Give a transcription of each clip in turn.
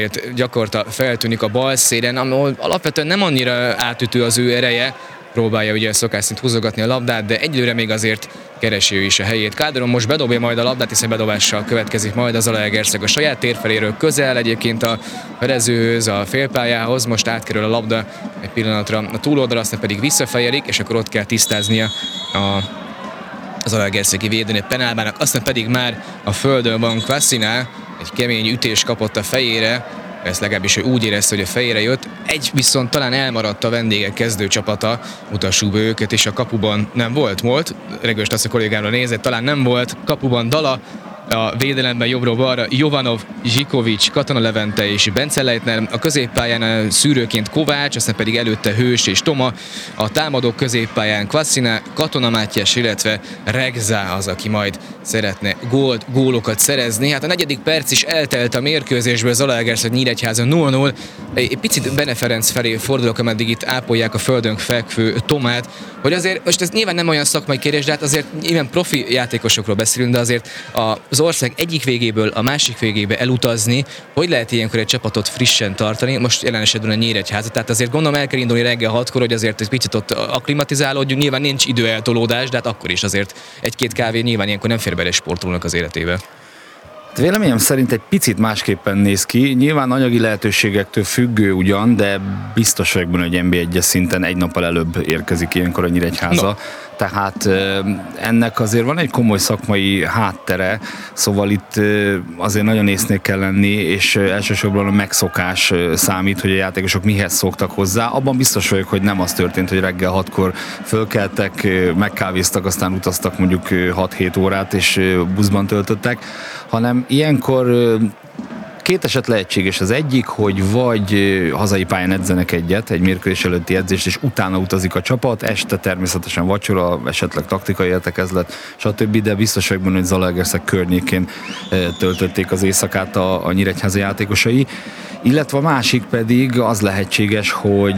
Gyakorta feltűnik a bal szélen, ahol alapvetően nem annyira átütő az ő ereje, próbálja ugye szokás szerint húzogatni a labdát, de egyelőre még azért keresi ő is a helyét. Calderon most bedobja majd a labdát, hiszen bedobással következik majd az Zalaegerszeg a saját térfeléről közel egyébként a fedezőhöz, a félpályához, most átkerül a labda egy pillanatra a túloldalra, aztán pedig visszafejelik, és akkor ott kell tisztáznia az Zalaegerszegi védőnél penálbának, aztán pedig már a földön van Kvasina, egy kemény ütés kapott a fejére, ezt legalábbis ő úgy érezte, hogy a fejére jött. Egy viszont talán elmaradt a vendégek kezdőcsapata, mutassuk be őket, és a kapuban nem volt. Regőst azt a kollégámra nézett, talán nem volt kapuban Dala, a védelemben jobbról balra Jovanov, Zsikovics, Katona Levente és Bence Leitner, a középpályán szűrőként Kovács, aztán pedig előtte Hős és Toma, a támadók középpályán Kvasina, Katona Mátyás, illetve Regza az, aki majd szeretne gólokat szerezni. Hát a 4. perc is eltelt a mérkőzésből, Zalaegerszeg Nyíregyháza 0-0. Egy picit Bene Ferenc felé fordulok, ameddig itt ápolják a földön fekvő Tomát, hogy azért, most ez nyilván nem olyan szakmai kérdés, de hát azért nyilván profi játékosokról beszélünk, de azért az ország egyik végéből a másik végébe elutazni, hogy lehet ilyenkor egy csapatot frissen tartani, most jelen esetben a Nyíregyháza. Tehát azért gondolom el kell indulni reggel 6-kor, hogy azért egy picit ott akklimatizálódjunk, nyilván nincs időeltolódás, de hát akkor is azért egy-két kávé nyilván ilyenkor nem fér bele sportolónak az életébe. Véleményem szerint egy picit másképpen néz ki. Nyilván anyagi lehetőségektől függő ugyan, de biztos vagyok benne, hogy NB1-es szinten egy nappal előbb érkezik ilyenkor a Nyíregyháza. No. Tehát ennek azért van egy komoly szakmai háttere, szóval itt azért nagyon észnél kell lenni, és elsősorban a megszokás számít, hogy a játékosok mihez szoktak hozzá. Abban biztos vagyok, hogy nem az történt, hogy reggel 6-kor fölkeltek, megkávéztak, aztán utaztak mondjuk 6-7 órát, és buszban töltöttek, hanem ilyenkor két eset lehetséges. Az egyik, hogy vagy hazai pályán edzenek egy mérkőzés előtti edzést, és utána utazik a csapat, este természetesen vacsora, esetleg taktikai értekezlet, stb., de biztos vagyok benne, hogy Zalaegerszeg környékén töltötték az éjszakát a Nyíregyháza játékosai. Illetve a másik pedig az lehetséges,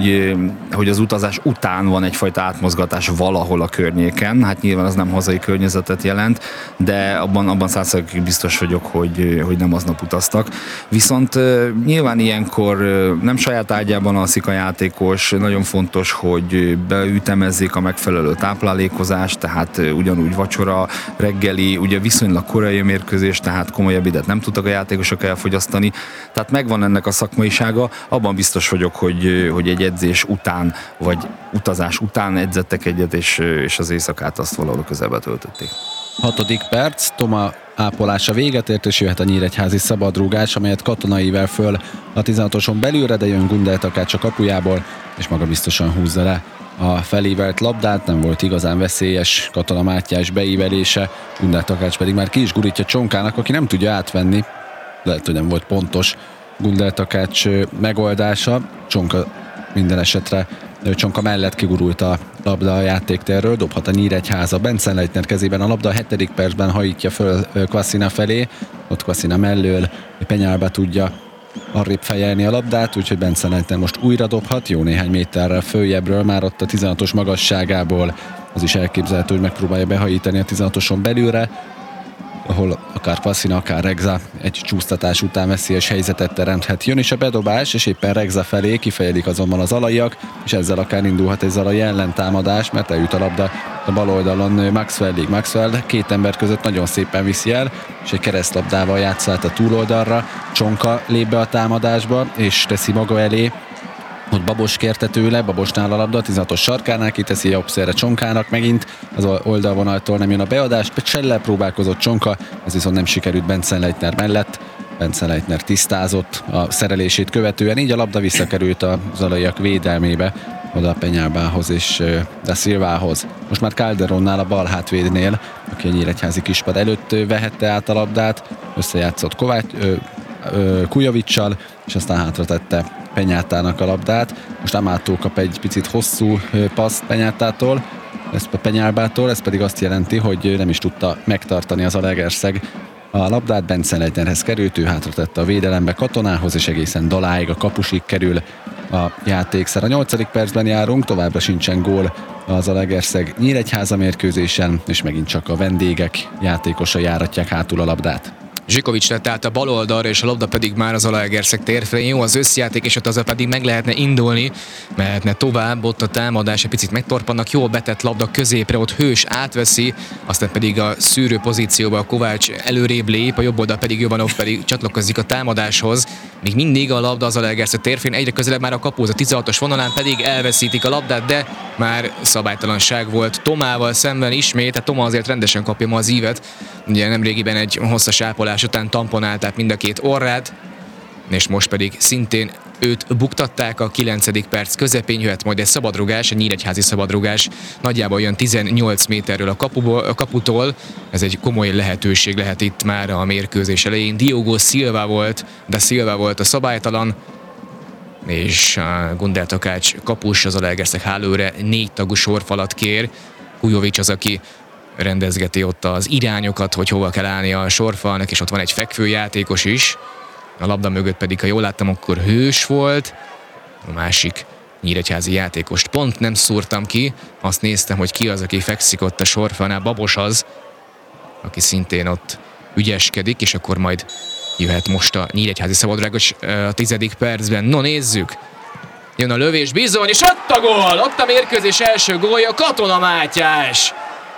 hogy az utazás után van egyfajta átmozgatás valahol a környéken. Hát nyilván az nem hazai környezetet jelent, de abban 100%-ig biztos vagyok, hogy nem aznap utaztak. Viszont nyilván ilyenkor nem saját ágyában alszik a játékos, nagyon fontos, hogy beütemezzék a megfelelő táplálékozást, tehát ugyanúgy vacsora, reggeli, ugye viszonylag korai mérkőzés, tehát komolyabb idet nem tudtak a játékosok elfogyasztani. Tehát megvan ennek a szakmaisága, abban biztos vagyok, hogy egy edzés után, vagy utazás után edzettek egyet, és az éjszakát azt valahol közelbe töltötték. 6. perc, Toma ápolása véget ért, és jöhet a nyíregyházi szabadrúgás, amelyet Katonaivel föl a 16-oson belülre, de jön Gundel Takács a kapujából, és maga biztosan húzza le a felívelt labdát, nem volt igazán veszélyes Katona Mátyás beívelése, Gundel Takács pedig már ki is gurítja Csonkának, aki nem tudja átvenni, lehet, hogy nem volt pontos Gundel Takács megoldása. Csonka minden esetre Csonka mellett kigurult a labda a játéktérről, dobhat a Nyíregyháza. Bence Leitner kezében a labda, a 7. percben hajítja föl Kvasina felé, ott Kvasina mellől Penyálba tudja arrébb fejelni a labdát, úgyhogy Bence Leitner most újra dobhat, jó néhány méterrel följebbről, már ott a 16-os magasságából. Az is elképzelhető, hogy megpróbálja behajítani a 16-oson belülre, ahol akár Kvasina, akár Regza egy csúsztatás után veszélyes helyzetet teremthet. Jön is a bedobás, és éppen Regza felé kifejelik azonban az zalaiak, és ezzel akár indulhat egy zalai ellentámadás, mert eljut a labda a bal oldalon Maxwellig. Maxwell két ember között nagyon szépen viszi el, és egy keresztlabdával játssza át a túloldalra. Csonka lép be a támadásba, és teszi maga elé. Ott Babos kérte tőle, Babosnál a labda, 16-os sarkánál kiteszi jobb szélre Csonkának, megint az oldalvonaltól nem jön a beadás, Csellel próbálkozott Csonka, ez viszont nem sikerült Bence Leitner mellett. Bence Leitner tisztázott a szerelését követően, így a labda visszakerült a zalaiak védelmébe, oda a Penyálbához és Da Silvához. Most már Calderonnál, a bal hátvédnél, aki a nyíregyházi kispad előtt vehette át a labdát, összejátszott Kujovicsal, és aztán hátra tette Penyátának a labdát. Most Amátó kap egy picit hosszú paszt Penyátától, Penyálbától, ez pedig azt jelenti, hogy nem is tudta megtartani az Zalaegerszeg a labdát. Bence Leitnerhez került, ő hátra tette a védelembe Katonához, és egészen Daláig, a kapusig kerül a játékszer. A 8. percben járunk, továbbra sincsen gól a Zalaegerszeg Nyíregyháza mérkőzésen, és megint csak a vendégek játékosai járatják hátul a labdát. Zsikovics lett át a bal oldalra, és a labda pedig már az Zalaegerszeg térfelén. Jó az összjáték, és ott azzal pedig meg lehetne indulni, mehetne tovább, ott a támadás egy picit megtorpannak, jól betett labda középre, ott Hős átveszi, aztán pedig a szűrő pozícióba a Kovács előrébb lép, a jobb oldal pedig Jovanov pedig csatlakozik a támadáshoz. Még mindig a labda az Zalaegerszeg térfelén, egyre közelebb már a kapuhoz, a 16-os vonalán pedig elveszítik a labdát, de már szabálytalanság volt Tomával szemben ismét, tehát Toma azért rendesen kapja ma az ívet. Ugye nemrégiben egy hosszas ápolás után tamponálták mind a két orrát, és most pedig szintén őt buktatták. A 9. perc közepén jöhet majd egy szabadrugás, egy nyíregyházi szabadrugás, nagyjából olyan 18 méterről a kaputól. Ez egy komoly lehetőség lehet itt már a mérkőzés elején. Diogo Silva volt a szabálytalan, és Gundel Takács kapus az Zalaegerszeg hálóra 4 tagú sorfalat kér. Kujovics az, aki rendezgeti ott az irányokat, hogy hova kell állni a sorfalnak, és ott van egy fekvőjátékos is. A labda mögött pedig, ha jól láttam, akkor Hős volt. A másik nyíregyházi játékost pont nem szúrtam ki. Azt néztem, hogy ki az, aki fekszik ott a sorfalnál. Babos az, aki szintén ott ügyeskedik, és akkor majd jöhet most a nyíregyházi szabadrugás a 10. percben. No, nézzük! Jön a lövés, bizony, és ott a gól! Ott a mérkőzés első gólja, Katona Mátyás!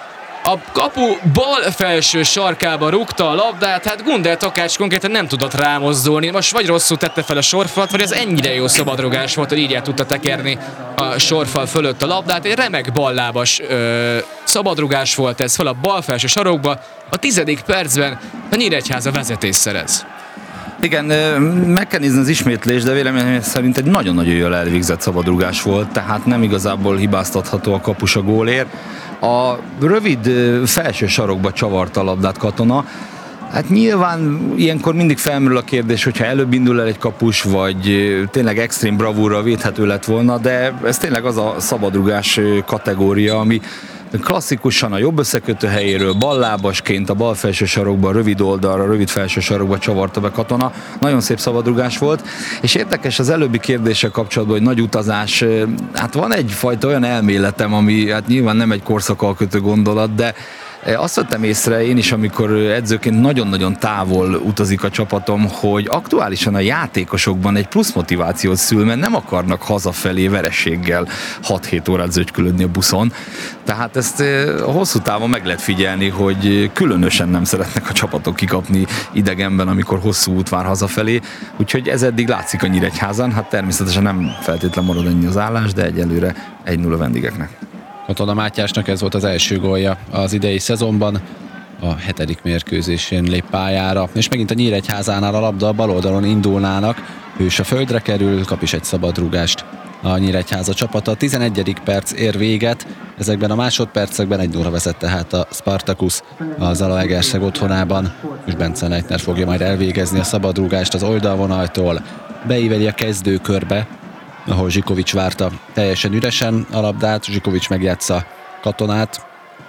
A kapu bal felső sarkába rúgta a labdát, hát Gundel Takács konkrétan nem tudott rámozdulni. Most vagy rosszul tette fel a sorfalat, vagy ez ennyire jó szabadrugás volt, hogy így el tudta tekerni a sorfal fölött a labdát. Egy remek ballábas szabadrugás volt ez fel a bal felső sarokba. A 10. percben a Nyíregyháza vezetés szerez. Igen, meg kell nézni az ismétlést, de véleményem szerint egy nagyon-nagyon jól elvégzett szabadrugás volt, tehát nem igazából hibáztatható a kapus a gólért. A rövid felső sarokba csavarta a labdát Katona. Hát nyilván ilyenkor mindig felmerül a kérdés, hogyha előbb indul el egy kapus, vagy tényleg extrém bravúrral védhető lett volna, de ez tényleg az a szabadrugás kategória, ami klasszikusan a jobb összekötő helyéről ballábasként a bal felső sarokba, a rövid oldalra, a rövid felső sarokba csavarta be Katona. Nagyon szép szabadrugás volt, és érdekes az előbbi kérdéssel kapcsolatban, hogy nagy utazás, hát van egyfajta olyan elméletem, ami hát nyilván nem egy korszakalkötő gondolat, de azt vettem észre én is, amikor edzőként nagyon-nagyon távol utazik a csapatom, hogy aktuálisan a játékosokban egy plusz motivációt szül, mert nem akarnak hazafelé vereséggel 6-7 órát zögykülödni a buszon. Tehát ezt hosszú távon meg lehet figyelni, hogy különösen nem szeretnek a csapatok kikapni idegenben, amikor hosszú út vár hazafelé. Úgyhogy ez eddig látszik a Nyíregyházan. Hát természetesen nem feltétlenül marad ennyi az állás, de egyelőre 1-0 a vendégeknek. Katona Mátyásnak ez volt az első gólja az idei szezonban, a 7. mérkőzésén lép pályára, és megint a Nyíregyházánál a labda a bal oldalon indulnának, Hős a földre kerül, kap is egy szabadrúgást a Nyíregyháza csapata. A 11. perc ér véget, ezekben a másodpercekben 1-0 vezet tehát a Spartacus a Zalaegerszeg otthonában, és Bence Leitner fogja majd elvégezni a szabadrúgást az oldalvonaltól, beíveli a kezdőkörbe, ahol Zsikovics várta teljesen üresen a labdát, Zsikovics megjátsza Katonát,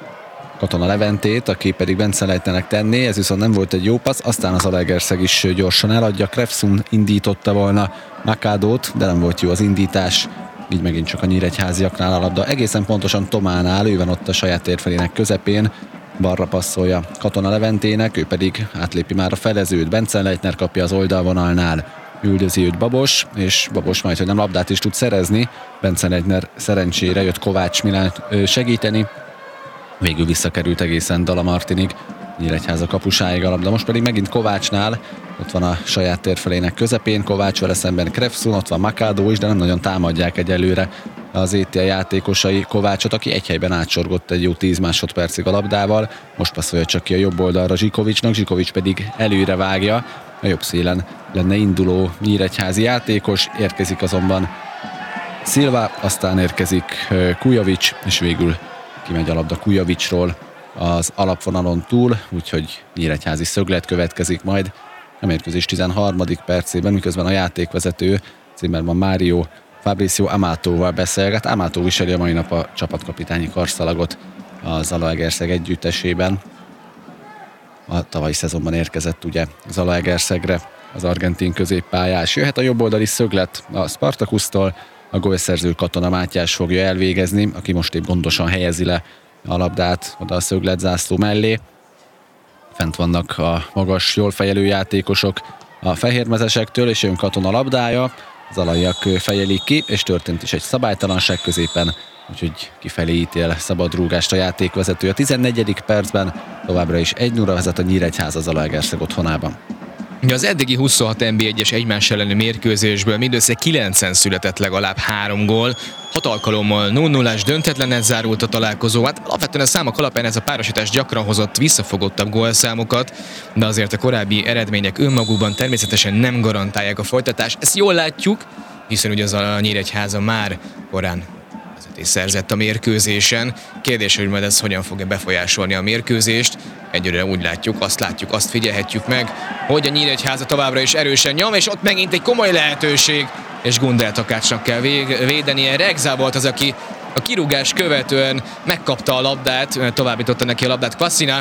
Katona Leventét, aki pedig Bence Leitnernek tenné, ez viszont nem volt egy jó passz, aztán az Zalaegerszeg is gyorsan eladja, Krefsun indította volna Makádót, de nem volt jó az indítás, így megint csak a nyíregyháziaknál a labda, egészen pontosan Tománál, ő van ott a saját térfelének közepén, balra passzolja Katona Leventének, ő pedig átlépi már a felezőt, Bence Leitner kapja az oldalvonalnál, üldözi őt Babos, és Babos majd, hogy nem labdát is tud szerezni. Bence Leitner szerencsére jött Kovács Milán segíteni. Végül visszakerült egészen Dala Martinig, Nyíregyháza kapusáig a labda. Most pedig megint Kovácsnál, ott van a saját térfelének közepén, Kovács vele szemben Krefsun, ott van Makádó is, de nem nagyon támadják egyelőre az ETA játékosai Kovácsot, aki egy helyben átsorgott egy jó 10 másodpercig a labdával. Most passzolja csak ki a jobb oldalra Zsikovicsnak, Zsikovics pedig előre vágja. A jobb szélen lenne induló nyíregyházi játékos, érkezik azonban Silva, aztán érkezik Kujovics, és végül kimegy a labda Kujovicsról az alapvonalon túl, úgyhogy nyíregyházi szöglet következik majd a mérkőzés 13. percében, miközben a játékvezető Zimmermann Mário Fabrizio Amatóval beszélget. Amató viseli a mai nap a csapatkapitányi karszalagot a Zalaegerszeg együttesében. A tavalyi szezonban érkezett ugye Zalaegerszegre az argentin középpályás. Jöhet a jobboldali szöglet a Spartakusztól, a gólszerző Katona Mátyás fogja elvégezni, aki most épp gondosan helyezi le a labdát oda a szögletzászló mellé. fent vannak a magas, jól fejelő játékosok a fehérmezesektől, és jön Katona labdája, zalaiak fejelik ki, és történt is egy szabálytalanság középen, úgyhogy kifelé ítél szabadrúgást a játékvezető. A 14. percben továbbra is 1-0-ra vezet a Nyíregyháza Zalaegerszeg otthonában. Az eddigi 26 NB1-es egymás elleni mérkőzésből mindössze 9-en született legalább 3 gól. 6 alkalommal 0-0-ás döntetlenet zárult a találkozó. Hát alapvetően a számok alapján ez a párosítás gyakran hozott visszafogottabb gólszámokat, de azért a korábbi eredmények önmagukban természetesen nem garantálják a folytatást. Ezt jól látjuk, hiszen ugye az a Nyíregyháza már korán vezetés szerzett a mérkőzésen. Kérdés, hogy majd ez hogyan fogja befolyásolni a mérkőzést. Egyre úgy látjuk, azt figyelhetjük meg, hogy a Nyíregyháza továbbra is erősen nyom, és ott megint egy komoly lehetőség, és Gundel Takácsnak kell védenie. Regza volt az, aki a kirúgás követően megkapta a labdát, továbbította neki a labdát Kvasszina,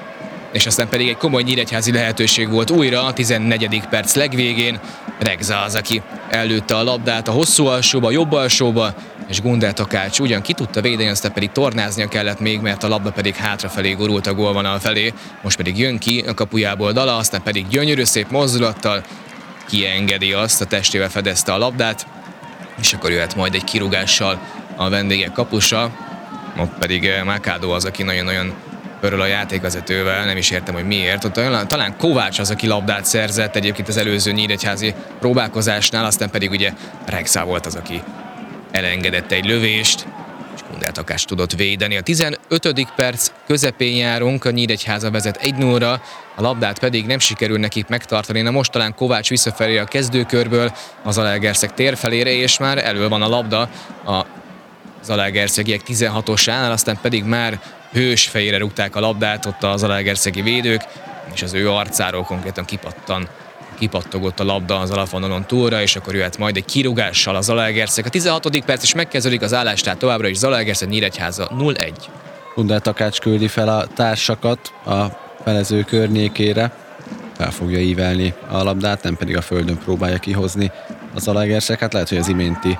és aztán pedig egy komoly nyíregyházi lehetőség volt újra a 14. perc legvégén. Regza az, aki ellőtte a labdát a hosszú alsóba, a jobb alsóba, és Gundel Takács ugyan ki tudta védeni, aztán pedig tornáznia kellett még, mert a labda pedig hátrafelé gurult a gólvonal felé. Most pedig jön ki a kapujából Dala, aztán pedig gyönyörű szép mozdulattal kiengedi azt, a testével fedezte a labdát, és akkor jöhet majd egy kirúgással a vendégek kapusa. Ott pedig Machado az, aki nagyon-nagyon pöröl a játékvezetővel, nem is értem, hogy miért. Ott talán Kovács az, aki labdát szerzett egyébként az előző nyíregyházi próbálkozásnál, aztán pedig ugye Regza volt az, aki elengedett egy lövést, és Gundel Takács tudott védeni. A 15. perc közepén járunk, a Nyíregyháza vezet 1-0-ra, a labdát pedig nem sikerül nekik megtartani. Na most talán Kovács visszafelé a kezdőkörből a Zalaegerszeg tér felére, és már elől van a labda a zalaegerszegiek 16-osánál, aztán pedig már hős fejére rúgták a labdát ott a zalaegerszegi védők, és az ő arcáról konkrétan kipattogott a labda az alapvonalon túlra, és akkor jöhet majd egy kirúgással a Zalaegerszeg. A 16. perc is megkezdődik az állás, tehát továbbra is Zalaegerszeg Nyíregyháza 0-1. Gundel Takács küldi fel a társakat a felező környékére, fel fogja ívelni a labdát, nem pedig a földön próbálja kihozni a Zalaegerszeg. Hát lehet, hogy az iménti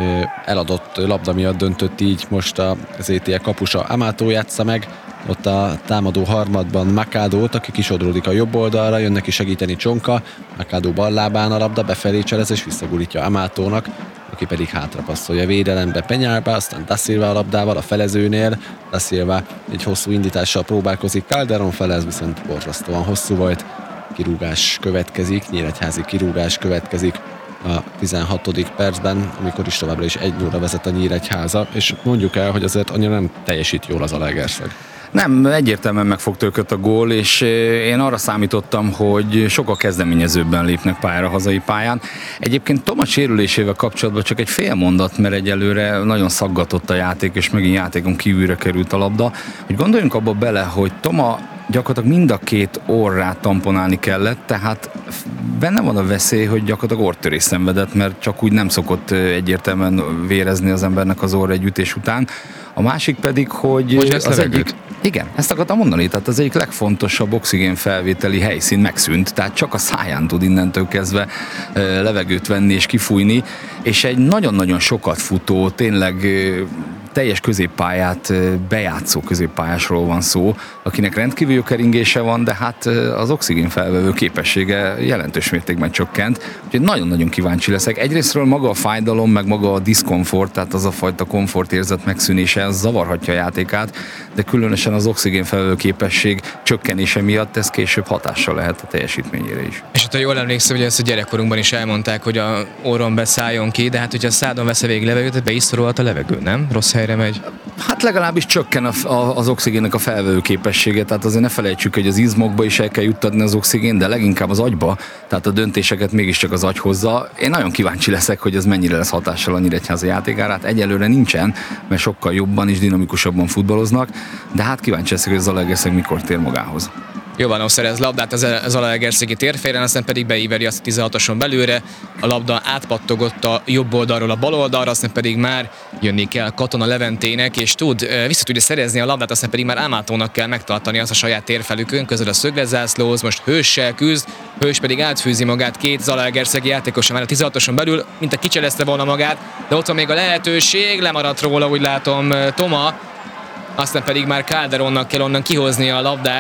eladott labda miatt döntött így most az ETE kapusa. Amato játsza meg ott a támadó harmadban Machadót, aki kisodródik a jobb oldalra, jön neki segíteni Csonka, Machado bal lábán a labda, befelé cselez és visszagurítja Amatónak, aki pedig hátrapasszolja védelembe Penyálba, aztán Da Silva a labdával a felezőnél, Da Silva egy hosszú indítással próbálkozik, Calderon felez, viszont borzasztóan hosszú volt, kirúgás következik, nyíregyházi kirúgás következik a 16. percben, amikor is továbbra is 1-0-ra vezet a Nyíregyháza, és mondjuk el, hogy azért annyira nem teljesít jól az Zalaegerszeg. Nem, egyértelműen megfogta őket a gól, és én arra számítottam, hogy sokkal kezdeményezőbben lépnek pályára hazai pályán. Egyébként Toma sérülésével kapcsolatban csak egy fél mondat, mert egyelőre nagyon szaggatott a játék, és megint játékon kívülre került a labda. Hogy gondoljunk abba bele, hogy Toma gyakorlatilag mind a két orrát tamponálni kellett, tehát benne van a veszély, hogy gyakorlatilag orrtörés szenvedett, mert csak úgy nem szokott egyértelműen vérezni az embernek az orra egy ütés után. A másik pedig, hogy az egyik... Igen, ezt akartam mondani, tehát az egyik legfontosabb oxigén felvételi helyszín megszűnt, tehát csak a száján tud innentől kezdve levegőt venni és kifújni, és egy nagyon-nagyon sokat futó, tényleg teljes középpályát bejátszó középpályásról van szó, akinek rendkívül jó keringése van, de hát az oxigén felvevő képessége jelentős mértékben csökkent, úgyhogy nagyon-nagyon kíváncsi leszek. Egyrésztről maga a fájdalom, meg maga a diszkomfort, tehát az a fajta komfortérzet megszűnése, az zavarhatja a játékát, de különösen az oxigén felvevő képesség csökkenése miatt ez később hatással lehet a teljesítményére is. És hát, ha jól emlékszem, hogy ezt a gyerekkorunkban is elmondták, hogy a orron beszálljon ki, de hát hogyha a szádon vesz végig levegőt, beiszorolhat a levegő, nem? Rossz helyre megy. Hát legalábbis csökken az oxigénnek a felvevő képessége, tehát azért ne felejtsük, hogy az izmokba is el kell juttatni az oxigén, de leginkább az agyba, tehát a döntéseket mégiscsak az agy hozza. Én nagyon kíváncsi leszek, hogy ez mennyire lesz hatással a Nyíregyháza játékára. Hát egyelőre nincsen, mert sokkal jobban és dinamikusabban futballoznak, de hát kíváncsi leszek, hogy az Zalaegerszeg mikor tér magához. Jovanov szerez labdát az Zalaegerszegi térféren, aztán pedig beíveri azt a 16-oson belőle. A labda átpattogott a jobb oldalról a bal oldalra, aztán pedig már jönni kell Katona Leventének, és vissza tudja szerezni a labdát, aztán pedig már Amatónak kell megtartani azt a saját térfelükön, közel a szöglezászlóhoz, most Hőssel küzd, Hős pedig átfűzi magát két Zalaegerszegi játékosa már a 16-oson belül, mint a kicselezte volna magát, de ott van még a lehetőség, lemaradt róla, úgy látom, Toma, aztán pedig már Calderonnak kell onnan kihozni a labdát,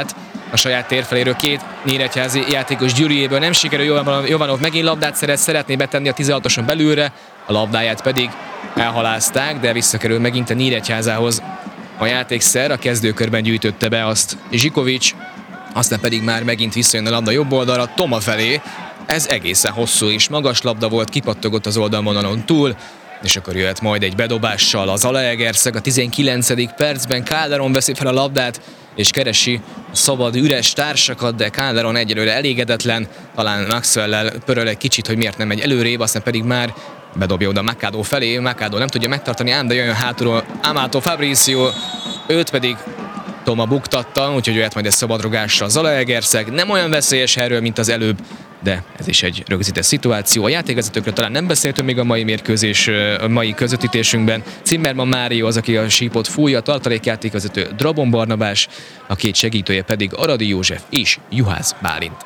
a saját térfeléről. Két nyíregyházi játékos gyűrűjéből nem sikerül, Jovanov megint labdát szeretné betenni a 16-oson belülre, a labdáját pedig elhalázták, de visszakerül megint a Nyíregyházához a játékszer, a kezdőkörben gyűjtötte be azt Zsikovics, aztán pedig már megint visszajön a labda jobb oldalra, Toma felé. Ez egészen hosszú és magas labda volt, kipattogott az oldalvonalon túl, és akkor jöhet majd egy bedobással az Zalaegerszeg a 19. percben. Calderon veszi fel a labdát, és keresi a szabad üres társakat, de Calderon egyelőre elégedetlen, talán Maxwell-lel pöröl egy kicsit, hogy miért nem megy előrébb, aztán pedig már bedobja oda Machado felé, Machado nem tudja megtartani, ám de jön hátulról Amato Fabricio, őt pedig Toma buktatta, úgyhogy jöhet majd egy szabadrugásra a Zalaegerszeg. Nem olyan veszélyes erről, mint az előbb, de ez is egy rögzített szituáció. A játékvezetőkről talán nem beszéltünk még a mai közvetítésünkben. Zimmermann Mário az, aki a sípot fújja, a tartalékjátékvezető Drabon Barnabás, a két segítője pedig Aradi József és Juhász Bálint.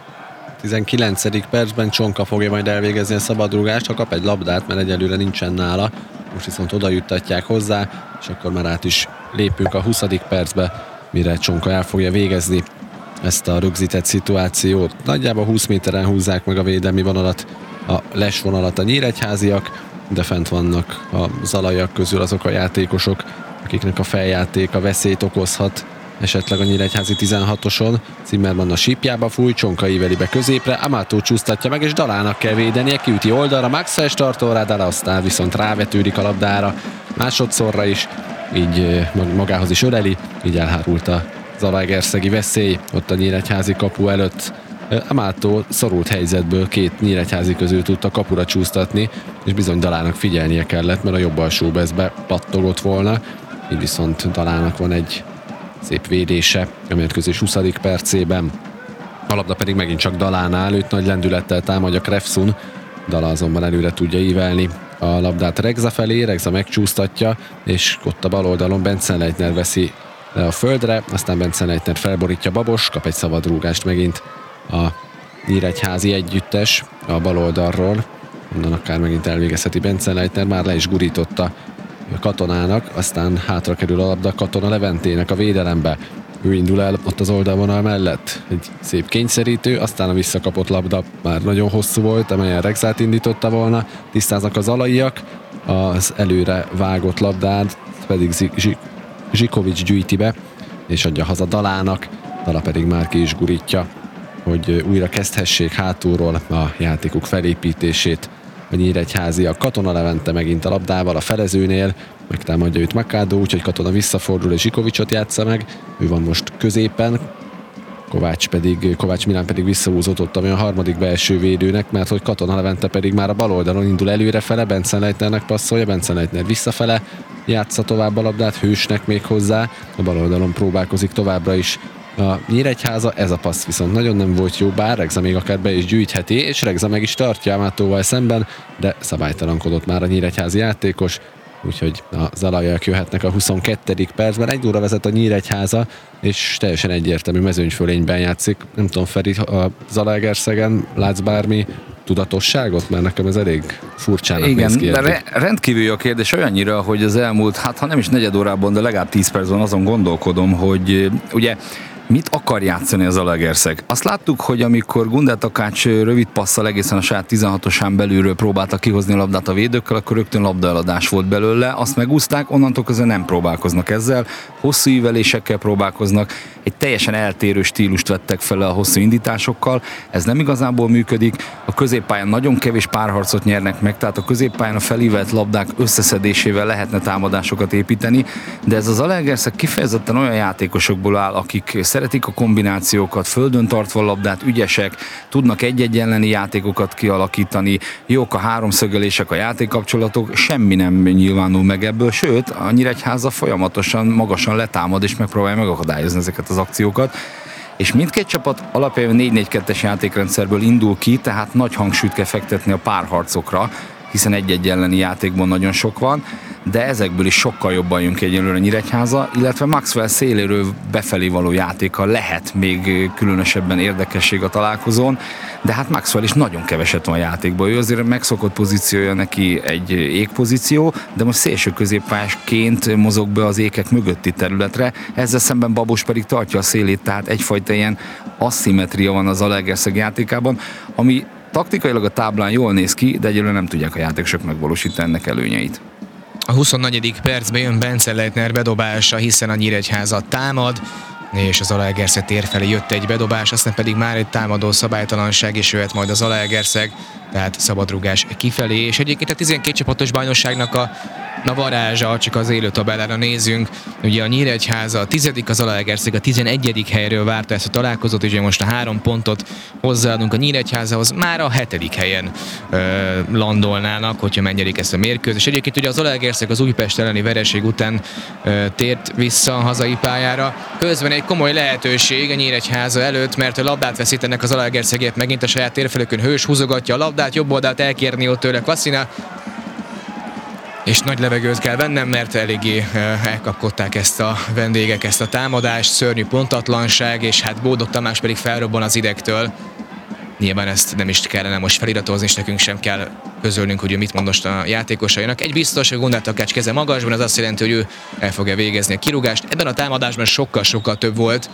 19. percben Csonka fogja majd elvégezni a szabadrúgást, ha kap egy labdát, mert egyelőre nincsen nála. Most viszont oda juttatják hozzá, és akkor már át is lépünk a 20. percbe, mire Csonka el fogja végezni ezt a rögzített szituációt. Nagyjából 20 méteren húzzák meg a védelmi vonalat, a lesvonalat a nyíregyháziak, de fent vannak a zalaiak közül azok a játékosok, akiknek a feljáték a veszélyt okozhat, esetleg a nyíregyházi 16-oson. Zimmermann a sípjába fúj, Csonka íveli be középre, Amato csúsztatja meg, és Dalának kell védenie, kiüti oldalra, Maxwell startol rá, de aztán viszont rávetődik a labdára másodszorra is, így magához is öleli, így elhárult a zalaegerszegi veszély ott a nyíregyházi kapu előtt. Amato szorult helyzetből két nyíregyházi közül tudta kapura csúsztatni, és bizony Dalának figyelnie kellett, mert a jobb alsó bezbe pattogott volna, így viszont Dalának van egy szép védése a mérkőzés 20. percében. A labda pedig megint csak Dalánál, őt nagy lendülettel támadja Krefsun, Dala azonban előre tudja ívelni a labdát Regza felé, Regza megcsúsztatja, és ott a bal oldalon Benzenleitner veszi le a földre, aztán Benzenleitner felborítja Babos, kap egy szabadrúgást megint a nyíregyházi együttes a bal oldalról, onnan akár megint elvégezheti Benzenleitner, már le is gurította Katonának, aztán hátra kerül a labda Katona Leventének a védelembe. Ő indul el ott az oldalvonal mellett, egy szép kényszerítő, aztán a visszakapott labda már nagyon hosszú volt, amelyen Regzát indította volna, tisztáznak az alaiak, az előre vágott labdát pedig Zsikovics gyűjti be, és adja haza Dalának, Dala pedig már ki is gurítja, hogy újra kezdhessék hátulról a játékuk felépítését. A nyíregyháziak. Katona Levente megint a labdával a felezőnél, megtámadja őt Machado, úgyhogy Katona visszafordul és Zsikovicsot játsza meg, ő van most középen, Kovács Milán pedig visszahúzott ott, ami a harmadik belső védőnek, mert hogy Katona Levente pedig már a bal oldalon indul előrefele, Benzenleitnernek passzolja, Benzenleitner visszafele játsza tovább a labdát, Hősnek még hozzá, a bal oldalon próbálkozik továbbra is a Nyíregyháza, ez a passz viszont nagyon nem volt jó, bár Regza még akár be is gyűjtheti, és Regza meg is tartja Amatóval szemben, de szabálytalankodott már a nyíregyházi játékos, úgyhogy a zalaiak jöhetnek a 22. percben. 1-0 vezet a Nyíregyháza, és teljesen egyértelmű mezőnyfölényben játszik. Nem tudom, Feri, a Zalaegerszegen látsz bármi tudatosságot? Mert nekem ez elég furcsának néz ki. Igen, rendkívül jó a kérdés olyannyira, hogy az elmúlt, ha nem is negyed órában, de legalább 10 percben azon gondolkodom, hogy ugye mit akar játszani az Zalaegerszeg? Azt láttuk, hogy amikor Gundel Takács rövid passzal egészen a saját 16-osán belülről próbálta kihozni a labdát a védőkkel, akkor rögtön labdaeladás volt belőle, azt megúszták, onnantól közben nem próbálkoznak ezzel, hosszú ívelésekkel próbálkoznak, egy teljesen eltérő stílust vettek fel a hosszú indításokkal, ez nem igazából működik, a középpályán nagyon kevés párharcot nyernek meg, tehát a középpályán a felívelt labdák összeszedésével lehetne támadásokat építeni, de ez az Zalaegerszeg kifejezetten olyan játékosokból áll, akik szeretik a kombinációkat, földön tartva a labdát, ügyesek, tudnak egy-egy elleni játékokat kialakítani, jók a háromszögelések, a játékkapcsolatok, semmi nem nyilvánul meg ebből, sőt, a Nyíregyháza folyamatosan magasan letámad és megpróbálja megakadályozni ezeket az akciókat. És mindkét csapat alapjában 4-4-2-es játékrendszerből indul ki, tehát nagy hangsúlyt kell fektetni a párharcokra, hiszen egy-egy elleni játékban nagyon sok van, de ezekből is sokkal jobban jön ki egyelőre Nyíregyháza, illetve Maxwell széléről befelé való játéka lehet még különösebben érdekesség a találkozón, de hát Maxwell is nagyon keveset van a játékban. Ő azért megszokott pozíciója neki egy égpozíció, de most szélső középpályásként mozog be az ékek mögötti területre, ezzel szemben Babos pedig tartja a szélét, tehát egyfajta ilyen asszimetria van az Zalaegerszeg játékában, ami taktikailag a táblán jól néz ki, de egyelőre nem tudják a játékosok megvalósítani ennek előnyeit. A 24. percben jön Bence Leitner bedobása, hiszen a Nyíregyháza támad, és az Zalaegerszeg tér felé jött egy bedobás, aztán pedig már egy támadó szabálytalanság, és jöhet majd a Zalaegerszeg, tehát szabadrugás kifelé, és egyébként a 12 csapatos bajnokságnak a varázsa, csak az élő tabellára nézünk, ugye a Nyíregyháza a 10., a Zalaegerszeg a 11. helyről várta ezt a találkozót, ugye most a 3 pontot hozzáadunk a Nyíregyházához, már a 7. helyen landolnának, hogyha megnyerik ezt a mérkőzést. Egyébként ugye a Zalaegerszeg az Újpest elleni vereség után tért vissza a hazai pályára. Közben egy komoly lehetőség a Nyíregyháza előtt, mert a labdát veszítenek az Zalaegerszegért, megint a saját térfelőkön Hős húzogatja a labdát, jobb oldalt elkérni ott tőle Kvasina, és nagy levegőt kell vennem, mert eléggé elkapkodták ezt a vendégek, ezt a támadást, szörnyű pontatlanság, és hát Bódog Tamás pedig felrobban az idegtől. Nyilván ezt nem is kellene most feliratozni, és nekünk sem kell közölnünk, hogy mit mond most a játékosainak. Egy biztos, hogy Gundel Takács keze magasban, az azt jelenti, hogy ő el fogja végezni a kirúgást. Ebben a támadásban sokkal-sokkal több volt,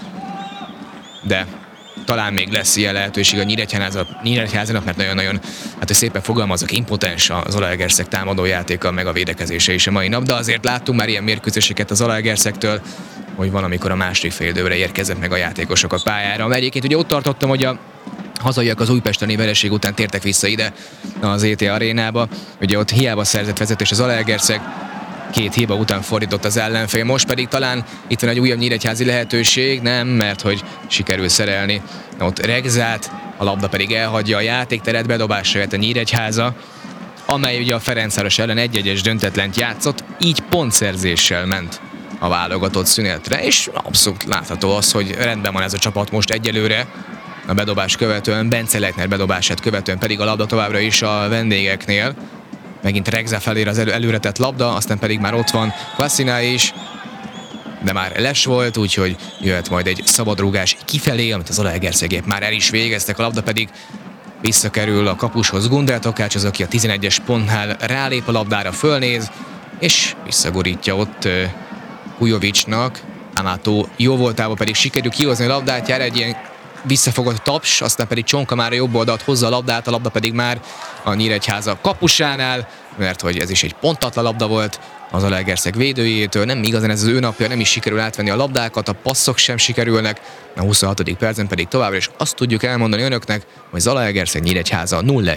de talán még lesz ilyen lehetőség a Nyíregyházának, mert nagyon-nagyon, hát hogy szépen fogalmazok, impotens a Zalaegerszeg támadó játéka, meg a védekezése is a mai nap, de azért láttunk már ilyen mérkőzéseket a Zalaegerszegtől, hogy van, amikor a második fél időre érkezett meg a játékosok a pályára. Egyébként ugye ott tartottam, hogy a hazaiak az újpesteni vereség után tértek vissza ide az ET arénába, ugye ott hiába szerzett vezetés az Zalaegerszeg, 2 hiba után fordított az ellenfél, most pedig talán itt van egy újabb nyíregyházi lehetőség, nem, mert hogy sikerül szerelni ott Regzát, a labda pedig elhagyja a játékteret, bedobásra jött a Nyíregyháza, amely ugye a Ferencváros ellen 1-1-es döntetlent játszott, így pontszerzéssel ment a válogatott szünetre, és abszolút látható az, hogy rendben van ez a csapat most egyelőre, a bedobás követően, Bence Leitner bedobását követően pedig a labda továbbra is a vendégeknél. Megint Regza felé az előre tett labda, aztán pedig már ott van Kvasina is, de már les volt, úgyhogy jöhet majd egy szabadrúgás kifelé, amit az Zalaegerszegék már el is végeztek, a labda pedig visszakerül a kapushoz. Gundel Takács az, aki a 11-es pontnál rálép a labdára, fölnéz, és visszagorítja ott Kujovicsnak. Amato jó voltából pedig sikerül kihozni a labdát, jár egy ilyen visszafogott taps, aztán pedig Csonka már a jobb oldalt hozza a labdát, a labda pedig már a Nyíregyháza kapusánál, mert hogy ez is egy pontatlan labda volt az Zalaegerszeg védőjétől, nem igazán ez az ő napja, nem is sikerül átvenni a labdákat, a passzok sem sikerülnek, a 26. percen pedig továbbra is azt tudjuk elmondani önöknek, hogy Zalaegerszeg Nyíregyháza 0-1.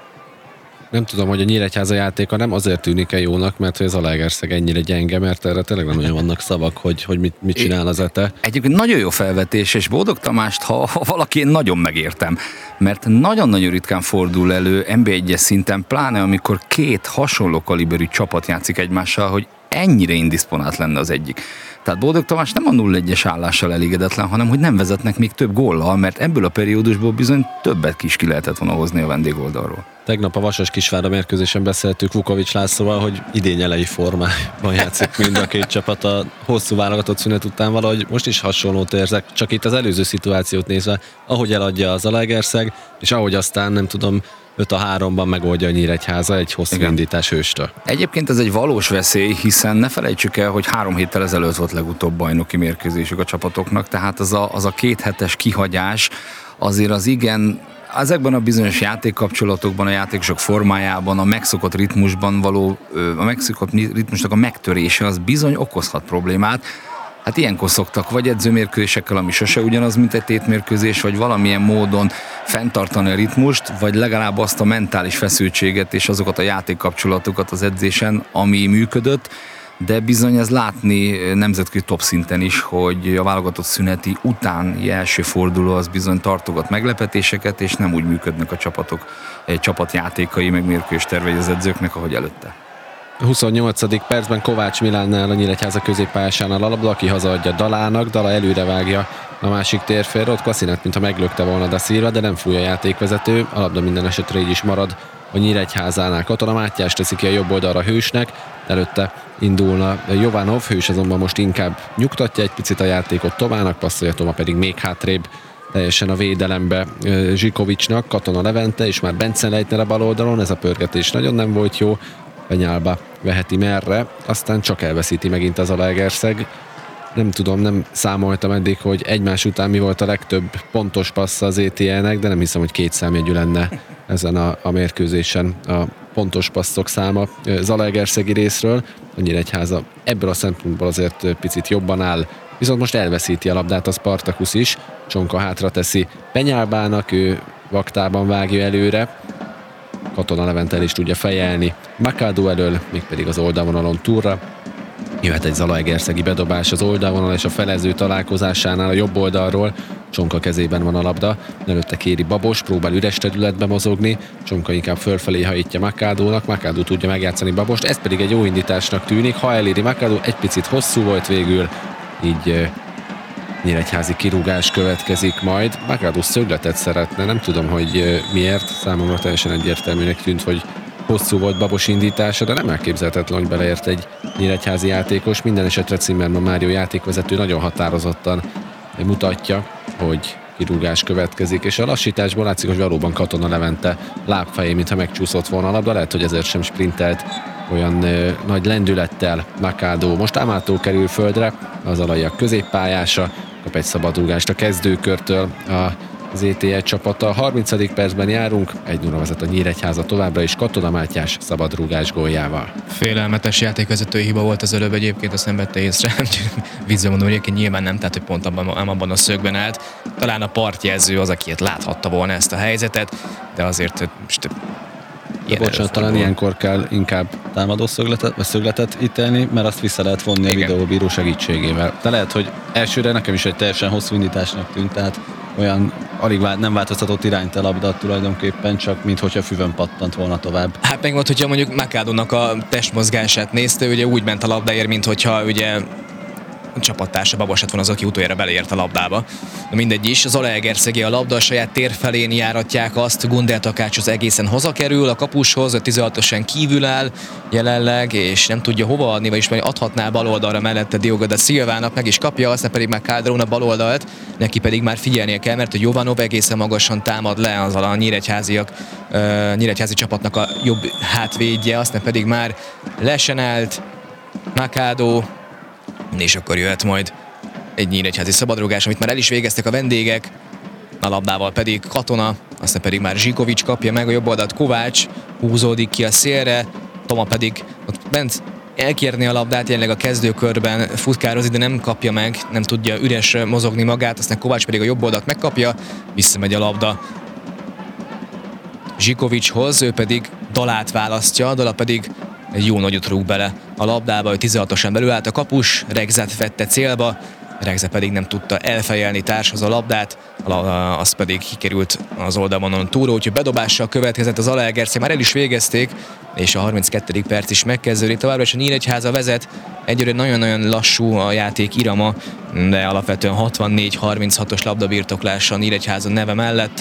Nem tudom, hogy a Nyíregyháza játéka nem azért tűnik el jónak, mert hogy az Zalaegerszeg ennyire gyenge, mert erre tényleg nem nagyon vannak szavak, hogy mit csinál az ETE. Egyébként nagyon jó felvetés, és Bódog Tamást, ha valaki, én nagyon megértem, mert nagyon-nagyon ritkán fordul elő NB1-es szinten, pláne amikor 2 hasonló kaliberű csapat játszik egymással, hogy ennyire indisponált lenne az egyik. Tehát Bódog Tamás nem a 0-1-es állással elégedetlen, hanem hogy nem vezetnek még több góllal, mert ebből a periódusból bizony többet is ki lehetett volna hozni a vendégoldalról. Tegnap a Vasas-Kisvárda mérkőzésen beszéltük Vukovics Lászlóval, hogy idény elejé formában játszik mind a 2 csapat a hosszú válogatott szünet után, valahogy most is hasonlót érzek, csak itt az előző szituációt nézve, ahogy eladja a Zalaegerszeg, és ahogy aztán nem tudom, 5-3-ban megoldja a Nyíregyháza egy hosszú indítás Hőstől. Egyébként ez egy valós veszély, hiszen ne felejtsük el, hogy 3 héttel ezelőtt volt legutóbb bajnoki mérkőzésük a csapatoknak, tehát az a 2 hetes kihagyás azért az igen, ezekben a bizonyos játékkapcsolatokban, a játékosok formájában, a megszokott ritmusban való, a megszokott ritmusnak a megtörése az bizony okozhat problémát. Hát ilyenkor szoktak vagy edzőmérkőzésekkel, ami sose ugyanaz, mint egy tétmérkőzés, vagy valamilyen módon fenntartani a ritmust, vagy legalább azt a mentális feszültséget és azokat a játékkapcsolatokat az edzésen, ami működött, de bizony ez látni nemzetközi top szinten is, hogy a válogatott szüneti utáni első forduló az bizony tartogat meglepetéseket, és nem úgy működnek a csapatok, csapatjátékai, meg mérkőzés tervei az edzőknek, ahogy előtte. A 28. percben Kovács Milánnál a Nyíregyháza középpályásánál a labda, aki hazaadja Dalának, Dala előre vágja a másik térfélre, ott Kvaszinát, mintha meglökte volna Da Silva, de nem fúj a játékvezető, a labda minden esetre így is marad a Nyíregyházánál. Katona Mátyás teszi ki a jobb oldalra Hősnek, előtte indulna Jovanov, Hős azonban most inkább nyugtatja egy picit a játékot Tomának, passzolja, Toma pedig még hátrébb teljesen a védelembe Zsikovicsnak, Katona Levente, és már Bence Leitner a bal oldalon, ez a pörgetés nagyon nem volt jó, Penyálba veheti merre, aztán csak elveszíti megint az Zalaegerszeg. Nem tudom, nem számoltam eddig, hogy egymás után mi volt a legtöbb pontos passz az ETL-nek, de nem hiszem, hogy 2 számjegyű lenne ezen a mérkőzésen a pontos passzok száma Zalaegerszegi részről. A Nyíregyháza ebből a szempontból azért picit jobban áll, viszont most elveszíti a labdát a Spartacus is, Csonka hátra teszi Penyálbának, ő vaktában vágja előre, Katona Levente el is tudja fejelni Makádó elől, mégpedig az oldalvonalon túlra. Jöhet egy zalaegerszegi bedobás az oldalvonal és a felező találkozásánál a jobb oldalról. Csonka kezében van a labda, előtte kéri Babos, próbál üres területbe mozogni, Csonka inkább fölfelé hajítja Makádónak, Makádó tudja megjátszani Babost, ez pedig egy jó indításnak tűnik, ha eléri Makádó, egy picit hosszú volt végül, így nyíregyházi kirúgás következik majd. Makádó szögletet szeretne, nem tudom, hogy miért, számomra teljesen egyértelműnek tűnt, hogy hosszú volt Babos indítása, de nem elképzelhetetlen, hogy beleért egy nyíregyházi játékos. Minden esetre Zimmermann Mário játékvezető nagyon határozottan mutatja, hogy kirúgás következik, és a lassításból látszik, hogy valóban Katona Levente lábfejé, mintha megcsúszott volna a labda, lehet, hogy ezért sem sprintelt olyan nagy lendülettel Makádó. Most Amato kerül földre, az alaiak középpályása, kap egy szabadrúgást a kezdőkörtől az ETL csapata. A 30. percben járunk, 1-0 vezet a Nyíregyháza továbbra is Katona Mátyás szabadrúgás góljával. Félelmetes játékvezetői hiba volt az előbb egyébként, azt nem vette észre. Vízzel mondom, hogy egyébként nyilván nem, tehát hogy pont abban a szögben állt. Talán a partjelző az, aki láthatta volna ezt a helyzetet, de azért most bocsánat, talán ilyenkor kell inkább támadó szögletet ítélni, mert azt vissza lehet vonni a videóbíró segítségével. De lehet, hogy elsőre nekem is egy teljesen hosszú indításnak tűnt, tehát olyan alig nem változtatott irányt a labda tulajdonképpen, csak minthogyha füvön pattant volna tovább. Hát meg volt, hogyha mondjuk Makádónak a testmozgását nézte, ugye úgy ment a labdáért, minthogyha ugye a csapattársa Babos lett volna az, aki utoljára beleért a labdába. De mindegy is, az Zalaegerszegi a labda a saját tér felén járatják azt, Gundel Takács az egészen hazakerül a kapushoz, a 16-osan kívül áll jelenleg, és nem tudja hova adni, vagyis majd adhatná bal oldalra mellette Diogo da Silvának, meg is kapja, aztán pedig már Calderón a bal oldalt, neki pedig már figyelnie kell, mert a Jovanov egészen magasan támad le azzal a nyíregyházi csapatnak a jobb hátvédje, aztán pedig már lesen állt Makádó, és akkor jöhet majd egy nyíregyházi szabadrúgás, amit már el is végeztek a vendégek, a labdával pedig Katona, aztán pedig már Zsikovics kapja meg a jobb oldalt, Kovács húzódik ki a szélre, Toma pedig ott bent elkérni a labdát, jelenleg a kezdőkörben futkározik, de nem kapja meg, nem tudja üres mozogni magát, aztán Kovács pedig a jobb oldalt megkapja, visszamegy a labda Zsikovicshoz, ő pedig Dalát választja, Dala pedig egy jó nagyot rúg bele a labdába, hogy 16-osan belül állt a kapus, Regzát vette célba, Regze pedig nem tudta elfejelni társhoz a labdát, az pedig kikerült az oldalon túlról, úgyhogy bedobással következett az Zalaegerszeg, már el is végezték, és a 32. perc is megkezdődik. Továbbra is a Nyíregyháza vezet, egyre nagyon-nagyon lassú a játék irama, de alapvetően 64-36-os labdabirtoklása a Nyíregyháza neve mellett.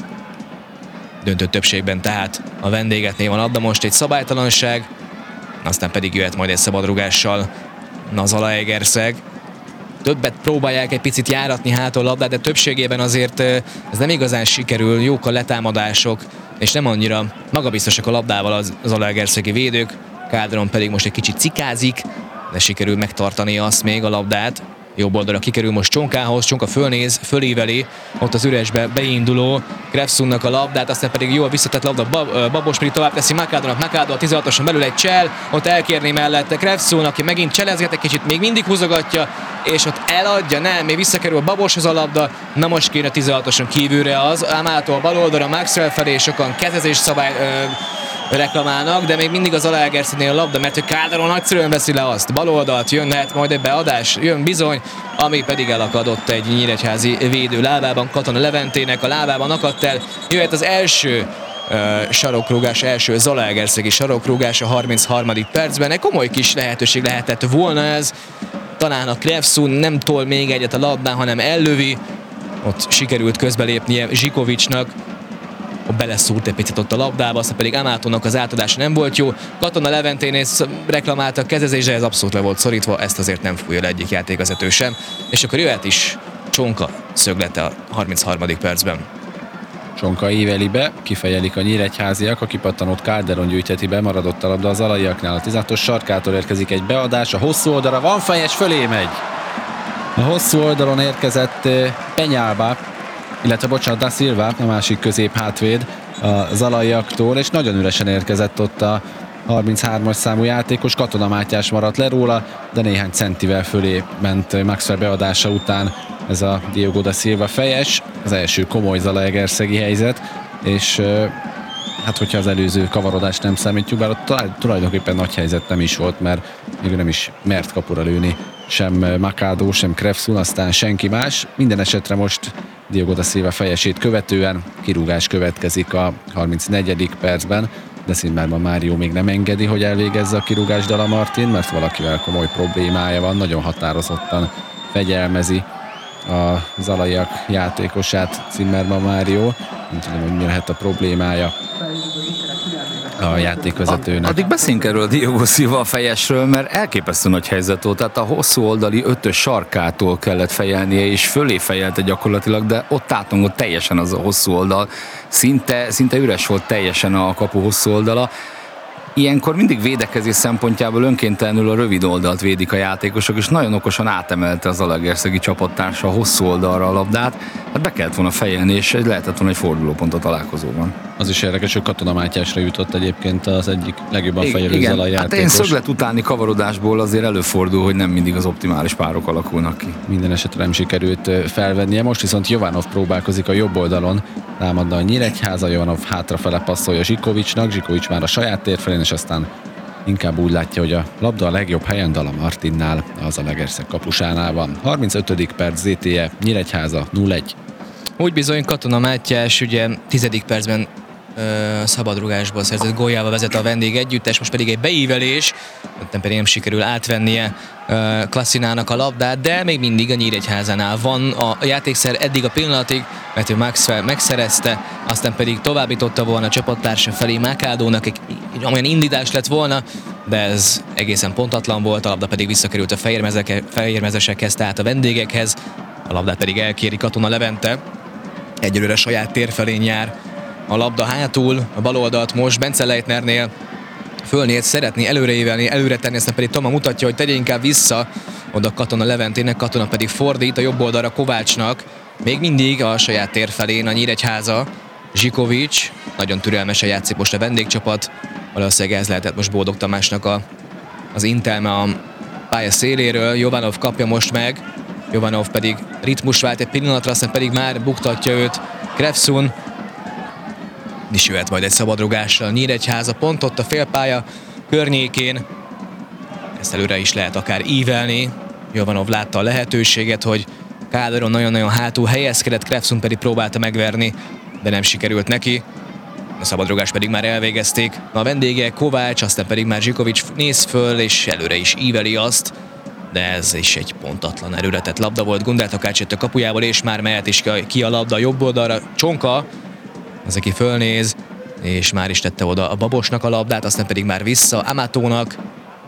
Döntő többségben tehát a vendégeknél van labda, most egy szabálytalanság, aztán pedig jöhet majd egy szabadrugással a Zalaegerszeg. Többet próbálják egy picit járatni hátul a labdát, de többségében azért ez nem igazán sikerül, jók a letámadások, és nem annyira magabiztosak a labdával az zalaegerszegi védők. Calderón pedig most egy kicsit cikázik, de sikerül megtartani azt még a labdát. Jobb oldalra kikerül most Csonkához, Csonka fölnéz, fölíveli, ott az üresbe beinduló Krefsunnak a labdát, aztán pedig jól visszatett labda Babos pedig tovább teszi Makádónak, Makádó a 16-oson belül egy csel, ott elkérni mellette Krefsun, aki megint cselezget egy kicsit, még mindig húzogatja, és ott eladja, nem, még visszakerül Baboshoz a labda, na most kéne 16-oson kívülre az, Amato a bal oldalra Maxwell felé, sokan kezezés szabály reklamálnak, de még mindig az Zalaegerszegnél a labda, mert hogy Calderón nagyszerűen veszi le azt. Bal oldalt jönhet majd egy beadás, jön bizony, ami pedig elakadott egy nyíregyházi védő lábában, Katona Leventének a lábában akadt el. Jöhet az első sarokrúgás, első zalaegerszegi sarokrúgás a 33. percben. Egy komoly kis lehetőség lehetett volna ez. Talán a Krefsun nem tol még egyet a labdán, hanem ellövi. Ott sikerült közbelépnie Zsikovicsnak. beleszúrt egy picit ott a labdába, aztán pedig Amatónak az átadása nem volt jó. Katona Leventénél reklamálta a kezezés, de ez abszolút le volt szorítva, ezt azért nem fújja le egyik játékvezető sem. És akkor jöhet is Csonka szöglete a 33. percben. Csonka éveli be, kifejelik a nyíregyháziak, a kipattanót Calderon gyűjteti be, maradott a labda az alaiaknál. A 16-os sarkától érkezik egy beadás, a hosszú oldalra van fejes, fölé megy. A hosszú oldalon érkezett Peñalba, illetve bocsánat, Da Silva, a másik közép hátvéd az alaiaktól, és nagyon üresen érkezett ott a 33-as számú játékos. Katona Mátyás maradt le róla, de néhány centivel fölé ment Maxwell beadása után ez a Diogo Da Silva fejes. Az első komoly zalaegerszegi helyzet, és hát hogyha az előző kavarodást nem számítjuk, bár ott tulajdonképpen nagy helyzet nem is volt, mert még nem is mert kapura lőni sem Makádó, sem Krefsun, aztán senki más. Minden esetre most Diogo Da Silva fejesét követően kirúgás következik a 34. percben, de Színmárban Mário még nem engedi, hogy elvégezze a kirúgást Dala Martin, mert valakivel komoly problémája van, nagyon határozottan fegyelmezi a zalaiak játékosát Zimmermann Mário. Nem tudom, hogy mi lehet a problémája a játékvezetőnek. Addig beszéljünk erről a Diogo Silva fejesről, mert elképesztő nagy helyzet volt. Tehát a hosszú oldali 5-ös sarkától kellett fejelnie, és fölé fejelte gyakorlatilag, de ott átongott teljesen az a hosszú oldal. Szinte üres volt teljesen a kapu hosszú oldala. Ilyenkor mindig védekezés szempontjából önkéntelenül a rövid oldalt védik a játékosok, és nagyon okosan átemelte az zalaegerszegi csapattársa a hosszú oldalra a labdát. Hát be kellett volna fejelni, és lehetett volna egy fordulópont a találkozóban. Az is érdekes, hogy Katona Mátyásra jutott egyébként az egyik legjobban fejelő zalajátékos. Hát én szöglet utáni kavarodásból azért előfordul, hogy nem mindig az optimális párok alakulnak ki. Minden esetre nem sikerült felvennie. Most viszont Jovanov próbálkozik a jobb oldalon, támadna a Nyíregyháza, Jovanov hátrafele passzolja Zsikovicsnak, Zsikovics már a saját térfelén, és aztán inkább úgy látja, hogy a labda a legjobb helyen Dala Martinnál, az Zalaegerszeg kapusánál van. 35. perc, ZTE, Nyíregyháza 0-1. Úgy bizony Katona Mátyás ugye 10. percben szabadrugásból szerzett góljával vezet a vendég együttes, most pedig egy beívelés, nem pedig nem sikerül átvennie Klasszinának a labdát, de még mindig a Nyíregyházánál van a játékszer eddig a pillanatig, mert ő Maxwell megszerezte, aztán pedig továbbította volna a csapattársa felé Makádónak, egy olyan indítás lett volna, de ez egészen pontatlan volt, a labda pedig visszakerült a fehérmezesekhez, tehát a vendégekhez, a labdát pedig elkéri Katona Levente, egyelőre saját térfelén jár a labda hátul, a bal oldalt most Bence Leitnernél fölnéz, szeretné előreévelni, előre tenni, aztán pedig Toma mutatja, hogy tegye inkább vissza oda Katona Leventének, Katona pedig fordít a jobb oldalra Kovácsnak, még mindig a saját térfelén a Nyíregyháza, Zsikovics, nagyon türelmesen játszik most a vendégcsapat, valószínűleg ez lehetett most Bódog Tamásnak az intelme a pálya széléről, Jovanov kapja most meg, Jovanov pedig ritmus vált egy pillanatra, aztán pedig már buktatja őt Krefsun, is jöhet majd egy szabadrugásra a Nyíregyháza, pont ott a félpálya környékén, ezt előre is lehet akár ívelni. Jovanov látta a lehetőséget, hogy Calderon nagyon-nagyon hátul helyezkedett, Krefsun pedig próbálta megverni, de nem sikerült neki. A szabadrugást pedig már elvégezték. A vendége Kovács, aztán pedig már Zsikovics néz föl, és előre is íveli azt, de ez is egy pontatlan előretett labda volt. Gundel Takács jött a kapujából, és már mehet is ki a labda a jobb oldalra. Csonka, az, aki fölnéz, és már is tette oda a Babosnak a labdát, aztán pedig már vissza Amatónak,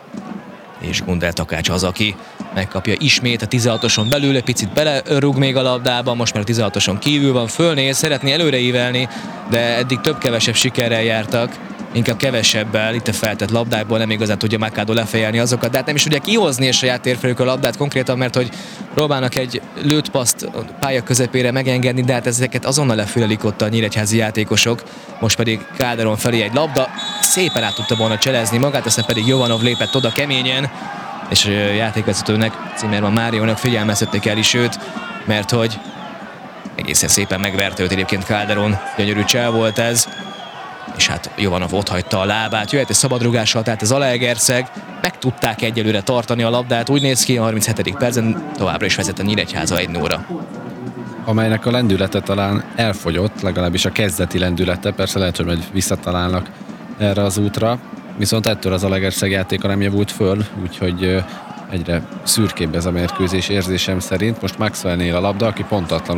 és Gundel Takács az, aki megkapja ismét a 16-oson belül, egy picit belerúg még a labdába, most már a 16-oson kívül van, fölnéz, szeretné előreívelni, de eddig több-kevesebb sikerrel jártak, inkább kevesebbel, itt a feltett labdákból nem igazán tudja Makádó lefejelni azokat, de hát nem is tudja kihozni a saját térfelükről a labdát konkrétan, mert hogy próbálnak egy lőtt paszt pálya közepére megengedni, de hát ezeket azonnal lefülelik ott a nyíregyházi játékosok. Most pedig Calderon felé egy labda, szépen át tudta volna cselezni magát, aztán pedig Jovanov lépett oda keményen, és a játékvezetőnek, Zimmermann Máriónak figyelmeztették el is őt, mert hogy egészen szépen megverte őt egyébként Calderon, gyönyörű csel volt ez, és hát Jovanov ott hagyta a lábát, jöhet egy szabadrugással, tehát az Zalaegerszeg meg tudták egyelőre tartani a labdát, úgy néz ki, a 37. percen továbbra is vezet a Nyíregyháza 1-0-ra. Amelynek a lendülete talán elfogyott, legalábbis a kezdeti lendülete, persze lehet, hogy majd visszatalálnak erre az útra, viszont ettől az Zalaegerszeg játéka nem javult föl, úgyhogy egyre szürkébb ez a mérkőzés érzésem szerint. Most Maxwellnél a labda, aki pontatlanul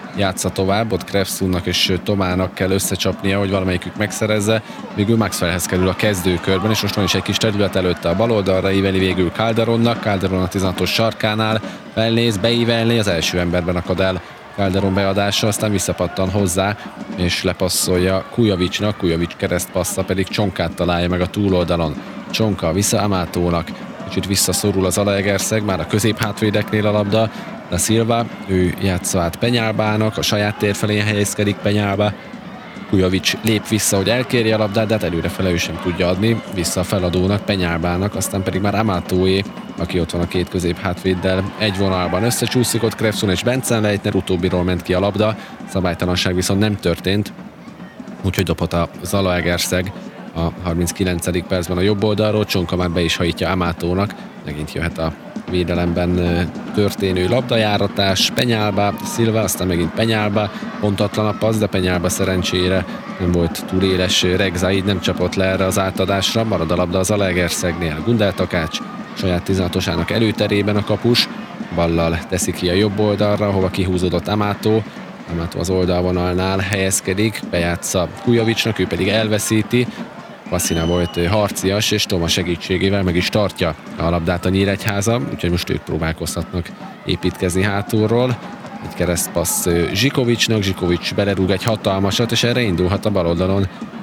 játsza tovább, ott Krefsunnak és Tomának kell összecsapnia, hogy valamelyikük megszerezze, végül Maxwellhez kerül a kezdőkörben, és most van is egy kis terület előtte a bal oldalra, íveli végül Calderonnak, Calderon a 16-os sarkánál felnéz, beívelni, az első emberben akad el Calderon beadása, aztán visszapattan hozzá, és lepasszolja Kujovicsnak, Kujovics keresztpassza pedig Csonkát találja meg a túloldalon. Csonka vissza Amatónak, kicsit visszaszorul az Zalaegerszeg, már a középhátvédeknél a labda, de Silva, ő játsza át Penyálbának, a saját tér felé helyezkedik Penyálba. Kujovics lép vissza, hogy elkérje a labdát, de hát előrefele ő sem tudja adni, vissza a feladónak, Penyálbának, aztán pedig már Amatóé, aki ott van a két középhátvéddel, egy vonalban összecsúszik ott Krefsun és Benzenleitner, utóbbiról ment ki a labda, szabálytalanság viszont nem történt, úgyhogy dobhat a Zalaegerszeg a 39. percben a jobb oldalról, Csonka már be is hajítja Amatónak, megint jöhet a védelemben történő labdajáratás, Penyálba, Silva, aztán megint Penyálba, pontatlan a passz, de Penyálba szerencsére nem volt túl éles, Regza így nem csapott le erre az átadásra, marad a labda az Zalaegerszegnél, Gundel Takács saját 16-osának előterében a kapus, ballal teszi ki a jobb oldalra, hova kihúzódott Amató az oldalvonalnál helyezkedik, bejátsza Kujovicsnak, ő pedig elveszíti, Vasszina volt harcias, és Toma segítségével meg is tartja a labdát a Nyíregyháza, úgyhogy most ők próbálkozhatnak építkezni hátulról. Egy keresztpassz Zsikovicsnak, Zsikovics belerúg egy hatalmasat, és erre indulhat a bal oldalon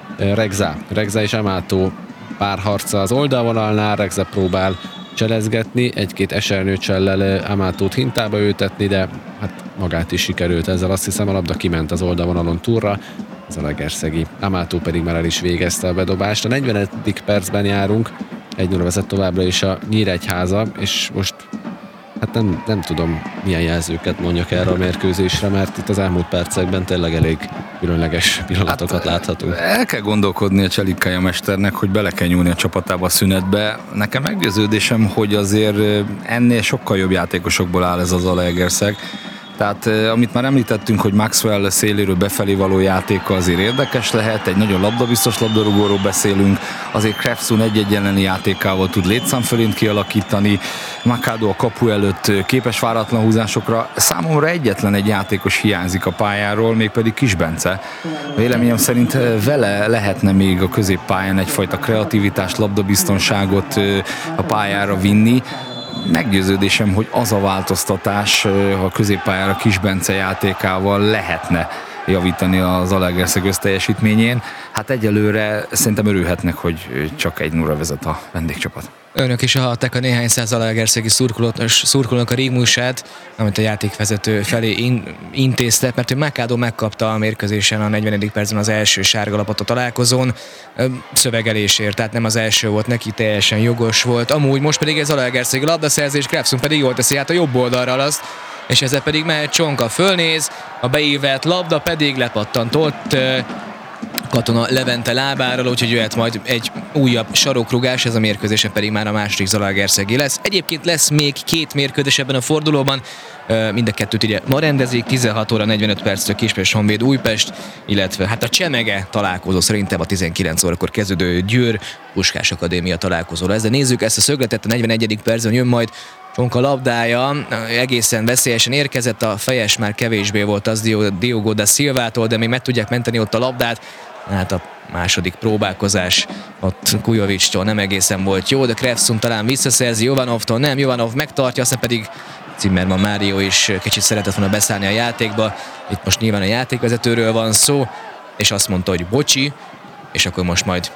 Regza és Amató párharca az oldalvonalnál, Regza próbál cselezgetni, egy-két esernyőcsellel Amatót hintába ültetni, de hát magát is sikerült ezzel, azt hiszem a labda kiment az oldalvonalon túlra, az Zalaegerszegi Amató pedig már el is végezte a bedobást. A 40. percben járunk, 1-0 vezet továbbra is a Nyíregyháza, és most hát nem tudom, milyen jelzőket mondjak erre a mérkőzésre, mert itt az elmúlt percekben tényleg elég különleges pillanatokat láthatunk. El kell gondolkodni a Cselikája mesternek, hogy bele kell nyúlni a csapatába a szünetbe. Nekem meggyőződésem, hogy azért ennél sokkal jobb játékosokból áll ez az Zalaegerszeg. Tehát amit már említettünk, hogy Maxwell széléről befelé való játéka azért érdekes lehet, egy nagyon labdabiztos labdarúgóról beszélünk, azért Krefsun egy-egy elleni játékával tud létszámfölényt kialakítani, Machado a kapu előtt képes váratlan húzásokra. Számomra egyetlen egy játékos hiányzik a pályáról, mégpedig Kis Bence. Véleményem szerint vele lehetne még a középpályán egyfajta kreativitást, labdabiztonságot a pályára vinni. Meggyőződésem, hogy az a változtatás a középpályára Kis Bence játékával lehetne javítani az Zalaegerszeg összteljesítményén. Hát egyelőre szerintem örülhetnek, hogy csak 1-0 vezet a vendégcsapat. Önök is hallották a néhány száz zalaegerszegi szurkolónak a rigmusát, amit a játékvezető felé intéztek, mert ő Machado megkapta a mérkőzésen a 40. percben az első sárgalapot a találkozón szövegelésért, tehát nem az első volt neki, teljesen jogos volt. Amúgy most pedig ez zalaegerszegi labdaszerzés, Krefsun pedig jól teszi át a jobb oldalra azt, és ezzel pedig mehet Csonka, fölnéz, a beívelt labda pedig lepattantott Katona Levente lábáról, úgyhogy jöhet majd egy újabb sarokrugás, ez a mérkőzésen pedig már a második zalaegerszegi lesz. Egyébként lesz még 2 mérkőzés ebben a fordulóban, mind a kettőt ugye ma rendezik, 16 óra 45 perctől Kispest Honvéd Újpest, illetve hát a Csemege találkozó szerintem a 19 órakor kezdődő Győr Puskás Akadémia találkozóra. Ezzel nézzük ezt a szögletet, a 41. percben jön majd Csonka labdája, egészen veszélyesen érkezett, a fejes már kevésbé volt az Diogo da Silvától, de még meg tudják menteni ott a labdát. Hát a második próbálkozás ott Kujovicstól nem egészen volt jó, de Krefsun talán visszaszerzi Jovanovtól, nem, Jovanov megtartja, aztán pedig Zimmermann Mário is kicsit szeretett volna beszállni a játékba. Itt most nyilván a játékvezetőről van szó, és azt mondta, hogy bocsi, és akkor most majd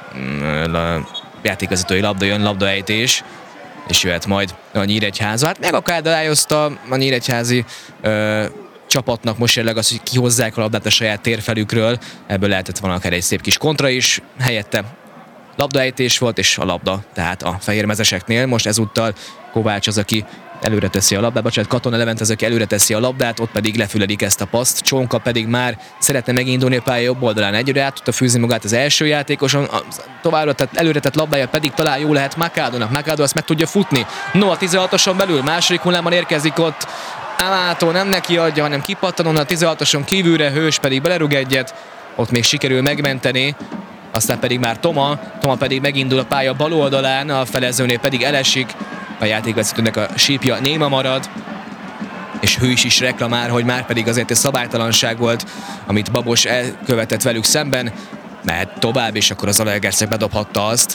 a játékvezetői labda jön, labdaejtés, és jöhet majd a Nyíregyháza. Hát megakadályozta a nyíregyházi csapatnak most jelenleg az, hogy kihozzák a labdát a saját térfelükről, ebből lehetett volna akár egy szép kis kontra is, helyette labdaejtés volt, és a labda, tehát a fehérmezeseknél. Most ezúttal Kovács az, aki előre teszi a labdát, bocsánat, Katona Levente az, aki előre teszi a labdát, ott pedig lefüledik ezt a paszt. Csonka pedig már szeretne megindulni a pálya jobb oldalán, egyre át tudta fűzni magát az első játékoson, továbbra tett, előre tett labdája pedig talán jó lehet Macadónak. Macadó azt meg tudja futni. No, a 16-oson belül, második hullámban érkezik ott Amato, nem neki adja, hanem kipattan a 16-oson kívülre, Hős pedig belerúg egyet, ott még sikerül megmenteni, aztán pedig már Toma pedig megindul a pálya bal oldalán, a felezőnél pedig elesik, a játékvezetőnek a sípja néma marad, és hős is reklamál, hogy már pedig azért egy szabálytalanság volt, amit Babos elkövetett velük szemben, mehet tovább, és akkor az Zalaegerszeg bedobhatta azt,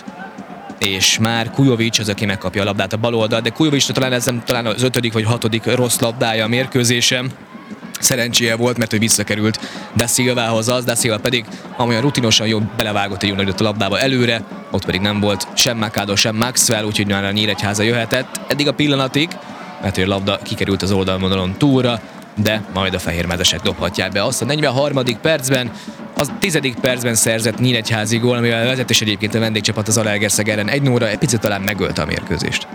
és már Kujovics az, aki megkapja a labdát a bal oldal, de Kujovicsnak talán az 5. vagy 6. rossz labdája a mérkőzésem. Szerencséje volt, mert ő visszakerült Da Silvához, Da Silva pedig amolyan rutinosan jól belevágott egy jó nagyot a labdába előre, ott pedig nem volt sem Machado, sem Maxwell, úgyhogy már a Nyíregyháza jöhetett eddig a pillanatig, mert a labda kikerült az oldalvonalon túlra, de majd a fehérmezesek dobhatják be azt a 43. percben, az 10. percben szerzett nyíregyházi gól, amivel vezet, és egyébként a vendégcsapat az Zalaegerszeg ellen 1-0-ra egy picit talán megölte a mérkőzést.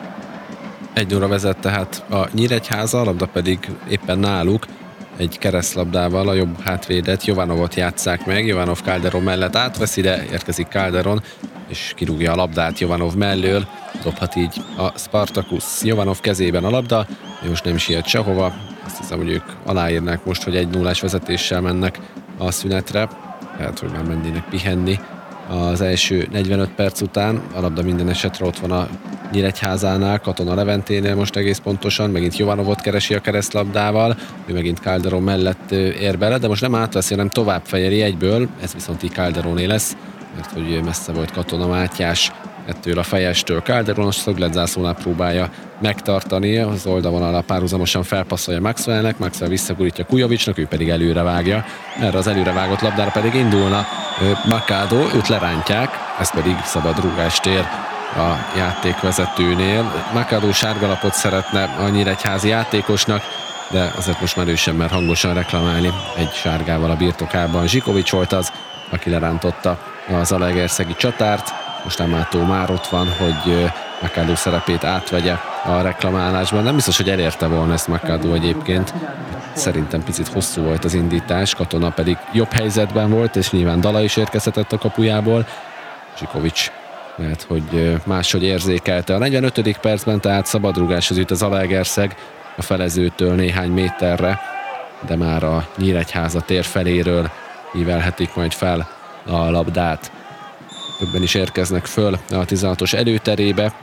1-0-ra vezet tehát a Nyíregyháza, a labda pedig éppen náluk, egy keresztlabdával a jobb hátvédet, Jovanovot játsszák meg, Jovanov Calderon mellett átveszi, de érkezik Calderon, és kirúgja a labdát Jovanov mellől, dobhat így a Spartacus. Jovanov kezében a labda, most nem siet sehova, azt hiszem, hogy ők aláírnák most, hogy 1-0-ás vezetéssel mennek a szünetre, lehet, hogy már mennének pihenni az első 45 perc után. A labda minden esetre ott van a Nyíregyházánál, Katona Leventénél most egész pontosan, megint Jovanovot keresi a keresztlabdával, ő megint Calderon mellett ér bele, de most nem átveszi, hanem tovább fejeli egyből, ez viszont így Calderoné lesz, mert hogy messze volt Katona Mátyás ettől a fejestől. Calderon a szögletzászlónál próbálja megtartani, az oldalvonalra párhuzamosan felpasszolja Maxwellnek, Maxwell visszagurítja Kujovicsnak, ő pedig előre vágja. Erre az előrevágott labdára pedig indulna Machado, őt lerántják, ez pedig szabad rúgást ér a játékvezetőnél. Machado sárgalapot szeretne a nyíregyházi játékosnak, de azért most már ő sem mer hangosan reklamálni egy sárgával a birtokában. Zsikovics volt az, aki lerántotta a zalaegerszegi csatárt. Most Amátó már ott van, hogy Machado szerepét átvegye a reklamálásban. Nem biztos, hogy elérte volna ezt Machado egyébként. Szerintem picit hosszú volt az indítás, Katona pedig jobb helyzetben volt, és nyilván Dala is érkezhetett a kapujából. Zsikovics lehet, hogy máshogy érzékelte. A 45. percben tehát szabadrúgáshoz jut a Zalaegerszeg a felezőtől néhány méterre, de már a Nyíregyháza tér feléről ívelhetik majd fel a labdát. Többen is érkeznek föl a 16-os előterébe.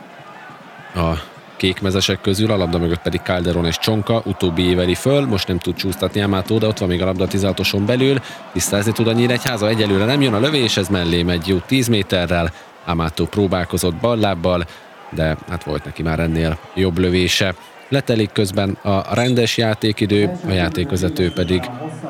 A kékmezesek közül, a labda mögött pedig Calderon és Csonka, utóbbi éveli föl, most nem tud csúsztatni Amátó, de ott van még a labda a 16-oson belül, tisztázni tud a Nyíregyháza, egyelőre nem jön a lövés, ez mellé megy jó 10 méterrel, Amátó próbálkozott ballábbal, de hát volt neki már ennél jobb lövése. Letelik közben a rendes játékidő, a játékvezető pedig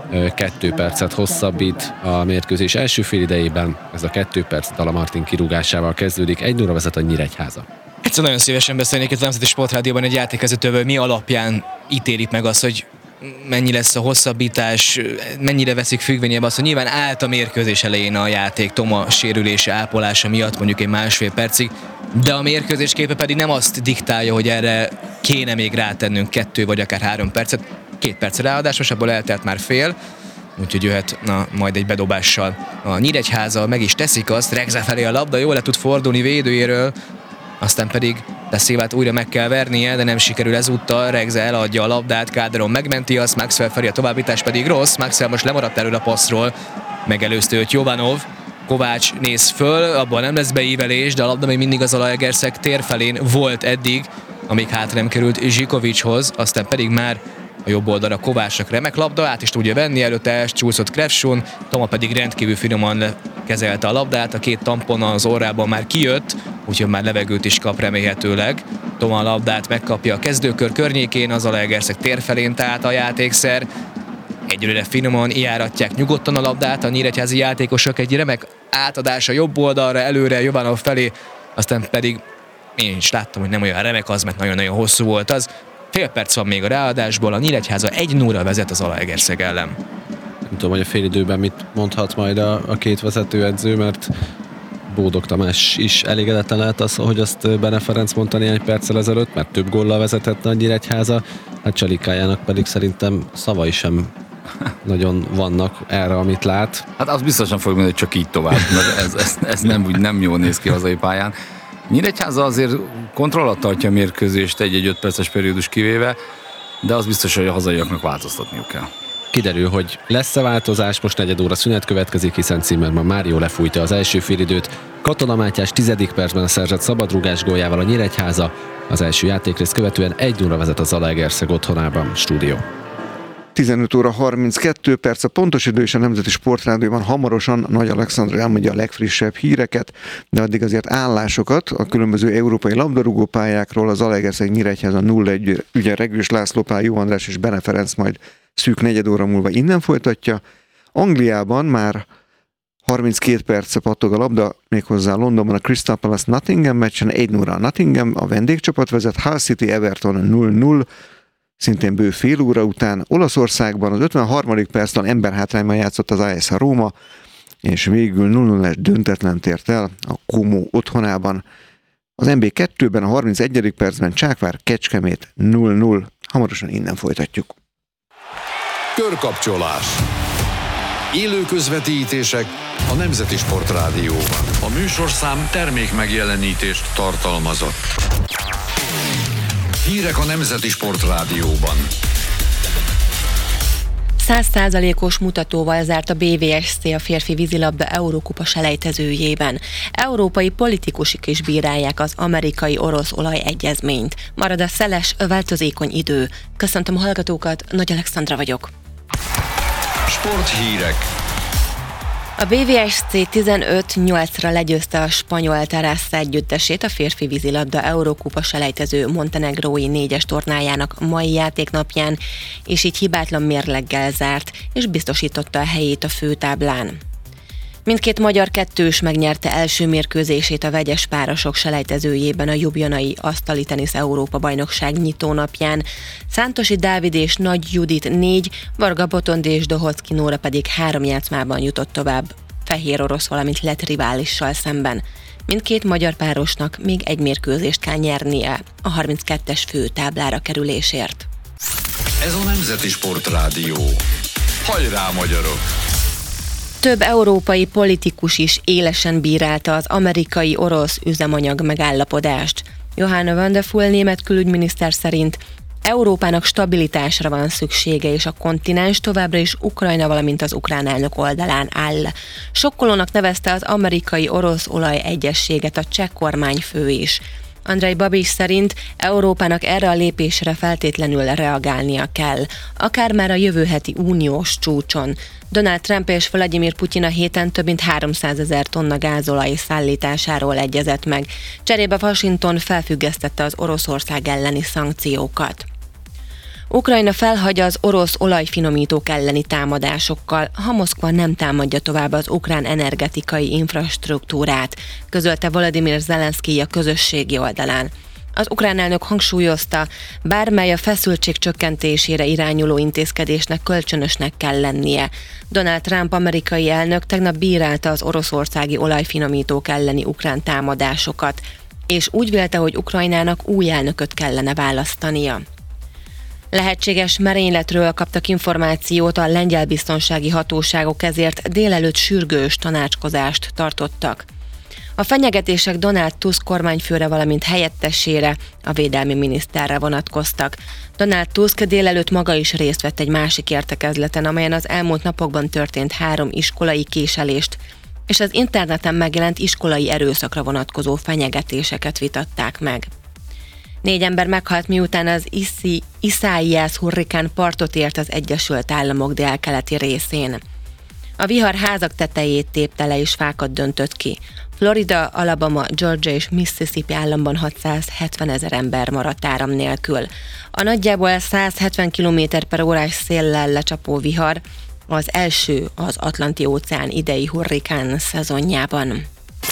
2 percet hosszabbít a mérkőzés első félidejében. Ez a 2 perc Dala Martin kirúgásával kezdődik, 1-0-ra vezet a Nyíregyháza. Egyszer nagyon szívesen beszélnék itt a Nemzeti Sportrádióban egy játékvezetővel, mi alapján ítélik meg azt, hogy mennyi lesz a hosszabbítás, mennyire veszik függvényében azt, hogy nyilván állt a mérkőzés elején a játék Toma sérülése, ápolása miatt mondjuk egy 1,5 percig, de a mérkőzés képe pedig nem azt diktálja, hogy erre kéne még rátennünk 2 vagy akár 3 percet, 2 perc ráadásos, abból eltelt már fél, úgyhogy jöhet majd egy bedobással. A Nyíregyháza meg is teszik azt, Regze felé a labda, jól le tud fordulni védőjéről, aztán pedig Da Silvát újra meg kell vernie, de nem sikerül ezúttal, Regze eladja a labdát, Calderon megmenti azt, Maxwell felé a továbbítás pedig rossz, Maxwell most lemaradt előre a passzról, megelőzte őt Jovanov, Kovács néz föl, abban nem lesz beívelés, de a labda még mindig az Zalaegerszeg tér felén volt eddig, amíg hátra nem került Zsikovicshoz, aztán pedig már a jobb oldalra Kovácsnak remek labda, át is tudja venni, előtte elcsúszott Krefson, Toma pedig rendkívül finoman kezelte a labdát, a 2 tampon az orrában már kijött, úgyhogy már levegőt is kap remélhetőleg. Toma a labdát megkapja a kezdőkör környékén, az Zalaegerszeg tér felén tehát a játékszer. Egyelőre finoman járatják nyugodtan a labdát, a nyíregyházi játékosok egy remek átadása jobb oldalra, előre Jovanov felé, aztán pedig én is láttam, hogy nem olyan remek az, mert nagyon-nagyon hosszú volt az. Fél perc van még a ráadásból, a Nyíregyháza 1-0-ra vezet az Zalaegerszeg ellen. Nem tudom, hogy a félidőben mit mondhat majd a 2 vezetőedző, mert Bódog Tamás is elégedetlen lehet az, hogy azt Bene Ferenc mondta néhány perccel ezelőtt, mert több góllal vezethetne a Nyíregyháza, hát Csalikájának pedig szerintem szavai sem nagyon vannak erre, amit lát. Hát az biztosan fog mondani, hogy csak így tovább, mert ez nem jól néz ki hazai pályán. Nyíregyháza azért kontroll alatt tartja a mérkőzést egy 5 perces periódus kivéve, de az biztos, hogy a hazaiaknak változtatniuk kell. Kiderül, hogy lesz-e változás, most 4 óra szünet következik, hiszen Zimmermann Mário lefújta az első félidőt. Katona Mátyás 10. percben szerzett szabadrúgás góljával a Nyíregyháza, az első játékrész követően 1-0 vezet a Zalaegerszeg otthonában. Stúdió. 15 óra 32 perc a pontos idő, és a Nemzeti Sportrádióban hamarosan Nagy Alexandra elmondja a legfrissebb híreket, de addig azért állásokat a különböző európai labdarúgópályákról. Az Zalaegerszeg Nyíregyháza 0-1, ugye Regős László Pál, Jó András és Bene Ferenc majd szűk 4 óra múlva innen folytatja. Angliában már 32 perce pattog a labda, méghozzá Londonban a Crystal Palace Nottingham meccsen 1-0 a Nottingham, a vendégcsapat vezet, Hull City Everton 0-0, szintén bő fél óra után. Olaszországban az 53. percben emberhátrányban játszott az AS Róma, és végül 0-0-es döntetlen tért el a Como otthonában. Az NB2-ben a 31. percben Csákvár Kecskemét 0-0. Hamarosan innen folytatjuk. Körkapcsolás. Élő közvetítések a Nemzeti Sportrádióban. A műsorszám termék megjelenítést tartalmazott. Hírek a Nemzeti Sportrádióban. 100%-os mutatóval zárt a BVSC a férfi vízilabda Eurókupa selejtezőjében. Európai politikusok is bírálják az amerikai-orosz olajegyezményt. Marad a szeles, változékony idő. Köszöntöm a hallgatókat, Nagy Alexandra vagyok. Sporthírek. A BVSC 15-8-ra legyőzte a spanyol Terrassa együttesét a férfi vízilabda Eurókupa selejtező montenegrói 4-es tornájának mai játéknapján, és így hibátlan mérleggel zárt, és biztosította a helyét a főtáblán. Mindkét magyar kettős megnyerte első mérkőzését a vegyes párosok selejtezőjében a ljubljanai asztali tenisz Európa-bajnokság nyitónapján. Szántosi Dávid és Nagy Judit 4, Varga Botond és Dohocki Nóra pedig 3 játszmában jutott tovább fehér orosz, valamint lett riválissal szemben. Mindkét magyar párosnak még egy mérkőzést kell nyernie a 32-es főtáblára kerülésért. Ez a Nemzeti Sportrádió. Hajrá, magyarok! Több európai politikus is élesen bírálta az amerikai-orosz üzemanyag megállapodást. Johanna van der Full német külügyminiszter szerint Európának stabilitásra van szüksége, és a kontinens továbbra is Ukrajna, valamint az ukrán elnök oldalán áll. Sokkolónak nevezte az amerikai-orosz olajegyezséget a cseh kormányfő is. Andrej Babiš szerint Európának erre a lépésre feltétlenül reagálnia kell, akár már a jövő heti uniós csúcson. Donald Trump és Vladimir Putyin a héten több mint 300 000 tonna gázolaj szállításáról egyezett meg. Cserébe Washington felfüggesztette az Oroszország elleni szankciókat. Ukrajna felhagy az orosz olajfinomítók elleni támadásokkal, ha Moszkva nem támadja tovább az ukrán energetikai infrastruktúrát, közölte Volodymyr Zelenszkij a közösségi oldalán. Az ukrán elnök hangsúlyozta, bármely a feszültség csökkentésére irányuló intézkedésnek kölcsönösnek kell lennie. Donald Trump amerikai elnök tegnap bírálta az oroszországi olajfinomítók elleni ukrán támadásokat, és úgy vélte, hogy Ukrajnának új elnököt kellene választania. Lehetséges merényletről kaptak információt a lengyel biztonsági hatóságok, ezért délelőtt sürgős tanácskozást tartottak. A fenyegetések Donald Tusk kormányfőre, valamint helyettesére, a védelmi miniszterre vonatkoztak. Donald Tusk délelőtt maga is részt vett egy másik értekezleten, amelyen az elmúlt napokban történt 3 iskolai késelést, és az interneten megjelent iskolai erőszakra vonatkozó fenyegetéseket vitatták meg. 4 ember meghalt, miután az Isaias hurrikán partot ért az Egyesült Államok délkeleti részén. A vihar házak tetejét tépte le és fákat döntött ki. Florida, Alabama, Georgia és Mississippi államban 670 000 ember maradt áram nélkül. A nagyjából 170 km/órás széllel lecsapó vihar az első az Atlanti-óceán idei hurrikán szezonjában.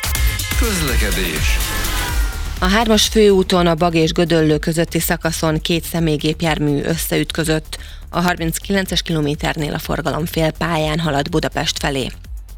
Közlekedés. A 3-as főúton a Bag és Gödöllő közötti szakaszon 2 személygépjármű összeütközött. A 39-es kilométernél a forgalom félpályán halad Budapest felé.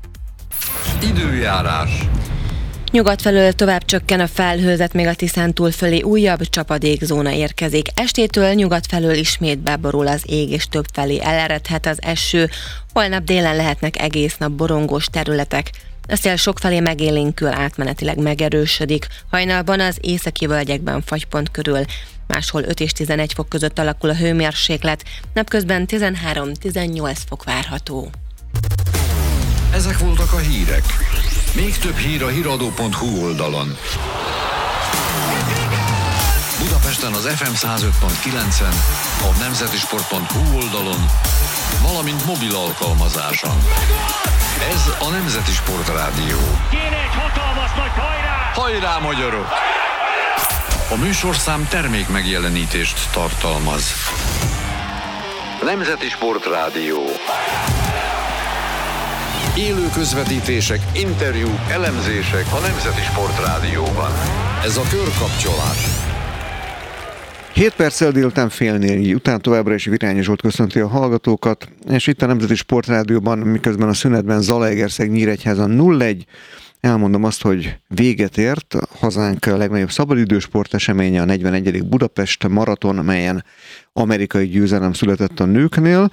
Időjárás. Nyugat felől tovább csökken a felhőzet, még a Tiszántúl fölé újabb csapadékzóna érkezik. Estétől nyugat felől ismét beborul az ég, és több felé eleredhet az eső. Holnap délen lehetnek egész nap borongós területek. A szél sokfelé megélénkül, átmenetileg megerősödik. Hajnalban az északi völgyekben fagypont körül, máshol 5 és 11 fok között alakul a hőmérséklet, napközben 13-18 fok várható. Ezek voltak a hírek. Még több hír a hiradó.hu oldalon. Budapesten az FM 105.9-en, a nemzetisport.hu oldalon, valamint mobil alkalmazáson. Ez a Nemzeti Sport Rádió. Kéne egy hatalmas nagy hajrá! Hajrá, magyarok! A műsorszám termék megjelenítést tartalmaz. Nemzeti Sport Rádió. Élő közvetítések, interjúk, elemzések a Nemzeti Sport Rádióban. Ez a körkapcsolás. 7 perccel délután 3:30 után továbbra is Virányi Zsolt köszönti a hallgatókat, és itt a Nemzeti Sport Rádióban, miközben a szünetben Zalaegerszeg Nyíregyházan 0-1, elmondom azt, hogy véget ért hazánk legnagyobb szabadidősport eseménye, a 41. Budapest maraton, melyen amerikai győzelem született a nőknél,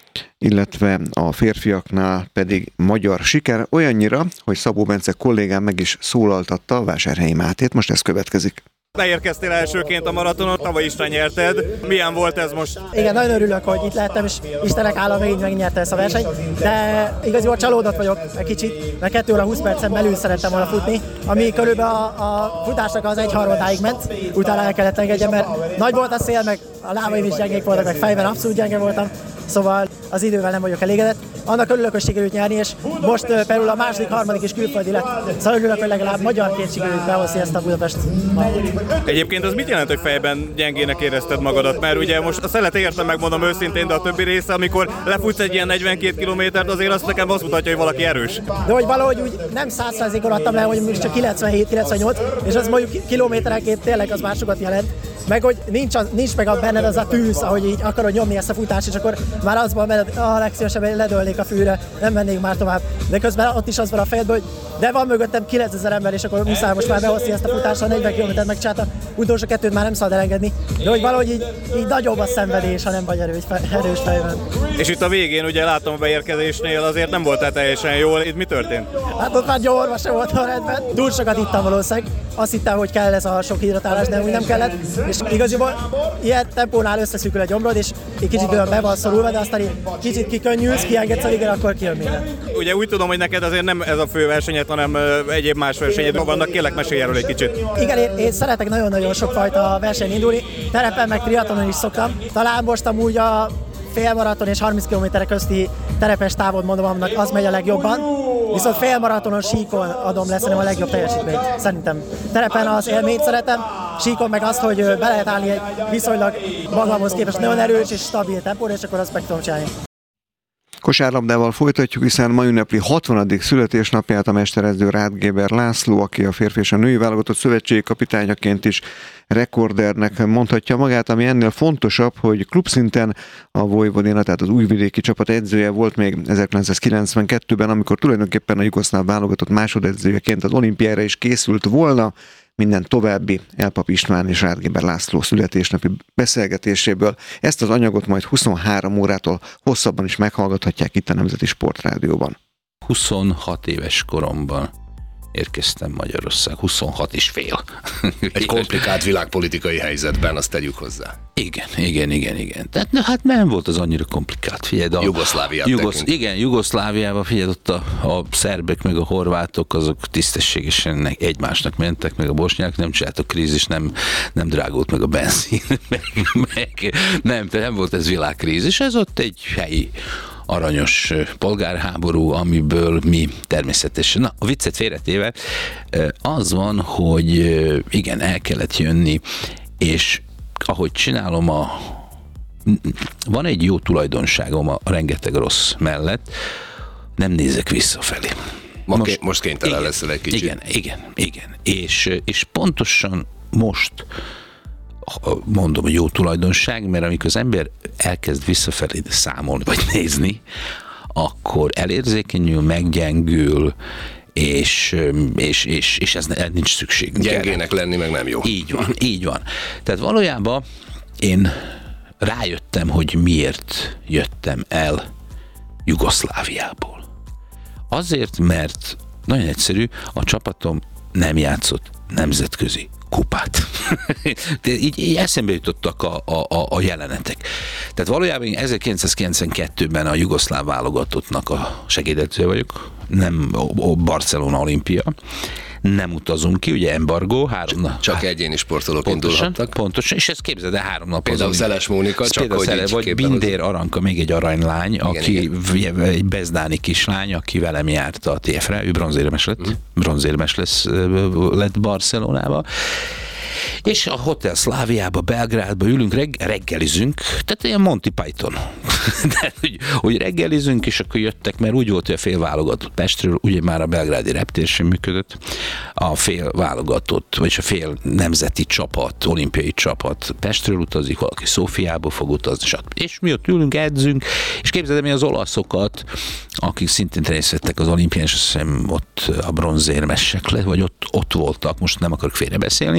illetve a férfiaknál pedig magyar siker, olyannyira, hogy Szabó Bence kollégám meg is szólaltatta a Vásárhelyi Mátét, most ez következik. Beérkeztél elsőként a maratonon, tavaly is nyerted. Milyen volt ez most? Igen, nagyon örülök, hogy itt lehettem, és Istenek hála megint megnyerte ezt a versenyt, de igaziból csalódott vagyok egy kicsit, mert 2 óra 20 percen belül szerettem volna futni, ami körülbelül a futásnak az 1/3-áig ment, utána el kellett engedjem, mert nagy volt a szél, meg a lábaim is gyengék voltak, meg fejben abszolút gyenge voltam, szóval az idővel nem vagyok elégedett. Annak örülök, hogy sikerült nyerni, és most például a második, harmadik is külföldi lett, szóval örülök, hogy legalább magyarként sikerült behozni ezt a Budapest. Egyébként az mit jelent, hogy fejben gyengének érezted magadat? Mert ugye most a szelet értem, megmondom őszintén, de a többi része, amikor lefutsz egy ilyen 42 kilométert, azért azt nekem azt mutatja, hogy valaki erős. De hogy valahogy úgy nem 100%-on adtam le, hogy most csak 97-98, és az mondjuk kilométerenként tényleg az már sokat jelent. Meg hogy nincs meg benned az a tűz, ahogy így akarod nyomni ezt a futást, és akkor már azban benned, legszívesebben ledőlnék a fűre, nem mennék már tovább. De közben ott is az van a fejedben, hogy de van mögöttem 9000 ember, és akkor muszáj most már behozni ezt a futásra, 40 km megcsinálta, utolsó 2-t már nem szabad elengedni. De hogy valahogy így nagyobb a szenvedés, ha nem vagy erős fejben. És itt a végén ugye látom a beérkezésnél azért nem voltál teljesen jól, itt mi történt? Hát ott már gyorma sem volt a rendben, túl sokat ittam valószínűleg, azt hittem, hogy kell ez a sok hidratálás, de úgy nem kellett, és igaziból ilyen tempónál összeszűkül a gyomrod, és egy kicsit olyan be van szorulva, de aztán kicsit kikönnyülsz, kiengedsz a végre, akkor kijön minden. Ugye úgy tudom, hogy neked azért nem ez a fő versenyed, hanem egyéb más versenyed vannak, kérlek mesélj erről egy kicsit. Igen, én szeretek nagyon-nagyon sokfajta versenyen indulni, terepen meg triatlonon is szoktam, talán most amúgy a félmaraton és 30 km közti terepes távot mondom, annak az megy a legjobban. Viszont félmaratonon síkon adom le szerintem a legjobb teljesítményt, szerintem. Terepen az élményt szeretem, síkon meg azt, hogy be lehet állni egy viszonylag magamhoz képest nagyon erős és stabil tempóra, és akkor azt meg tudom csinálni. Kosárlabdával folytatjuk, hiszen ma ünnepli 60. születésnapját a mesteredző Ráth Géber László, aki a férfi és a női válogatott szövetségi kapitányaként is rekordernek mondhatja magát, ami ennél fontosabb, hogy klubszinten a Vojvodina, tehát az újvidéki csapat edzője volt még 1992-ben, amikor tulajdonképpen a jugoszláv válogatott másodedzőjeként az olimpiára is készült volna. Minden további Elpap István és Ráth Géber László születésnapi beszélgetéséből. Ezt az anyagot majd 23 órától hosszabban is meghallgathatják itt a Nemzeti Sport Rádióban. 26 éves koromban érkeztem Magyarország, 26 és fél. Egy komplikált világpolitikai helyzetben, azt tegyük hozzá. Igen. Tehát hát nem volt az annyira komplikált. Figyeld, Jugoszláviában, figyeld, ott a szerbek meg a horvátok, azok tisztességesen egymásnak mentek, meg a bosnyák nem csináltak krízis, nem drágult meg a benzin, nem volt ez világkrízis, ez ott egy helyi aranyos polgárháború, amiből mi természetesen, na a viccet félretéve, az van, hogy igen, el kellett jönni, és ahogy csinálom, van egy jó tulajdonságom a rengeteg rossz mellett, nem nézek visszafelé. Most kénytelen leszel egy kicsit. Igen. És pontosan most mondom, hogy jó tulajdonság, mert amikor az ember elkezd visszafelé számolni, vagy nézni, akkor elérzékenyül, meggyengül, és ez nincs szükség. Gyengének lenni meg nem jó. Így van. Tehát valójában én rájöttem, hogy miért jöttem el Jugoszláviából. Azért, mert Nagyon egyszerű, a csapatom nem játszott nemzetközi kupát. így eszembe jutottak a jelenetek. Tehát valójában 1992-ben a jugoszláv válogatottnak a segédedzője vagyok, nem Barcelona Olimpia. Nem utazunk ki, ugye embargó, Csak egyéni sportolók indulhattak. Pontosan, és ezt képzeld el 3 nap. Például Szeles Mónika, csak hogy vagy Bindér Aranka, még egy aranylány, aki egy bezdáni kislány, aki velem járt a TF-re, ő bronzérmes lett Barcelonába. És a Hotel Szláviába, Belgrádba ülünk, reggelizünk, tehát ilyen Monty Python. De, hogy reggelizünk, és akkor jöttek, mert úgy volt, hogy a fél válogatott Pestről, ugye már a belgrádi reptér sem működött, a fél válogatott, vagyis a fél nemzeti csapat, olimpiai csapat Pestről utazik, valaki Szófiába fog utazni, és mi ott ülünk, edzünk, és képzeld el, mi az olaszokat, akik szintén részt vettek az olimpián, és azt hiszem ott a bronzérmesek vagy ott voltak, most nem akarok félrebeszélni,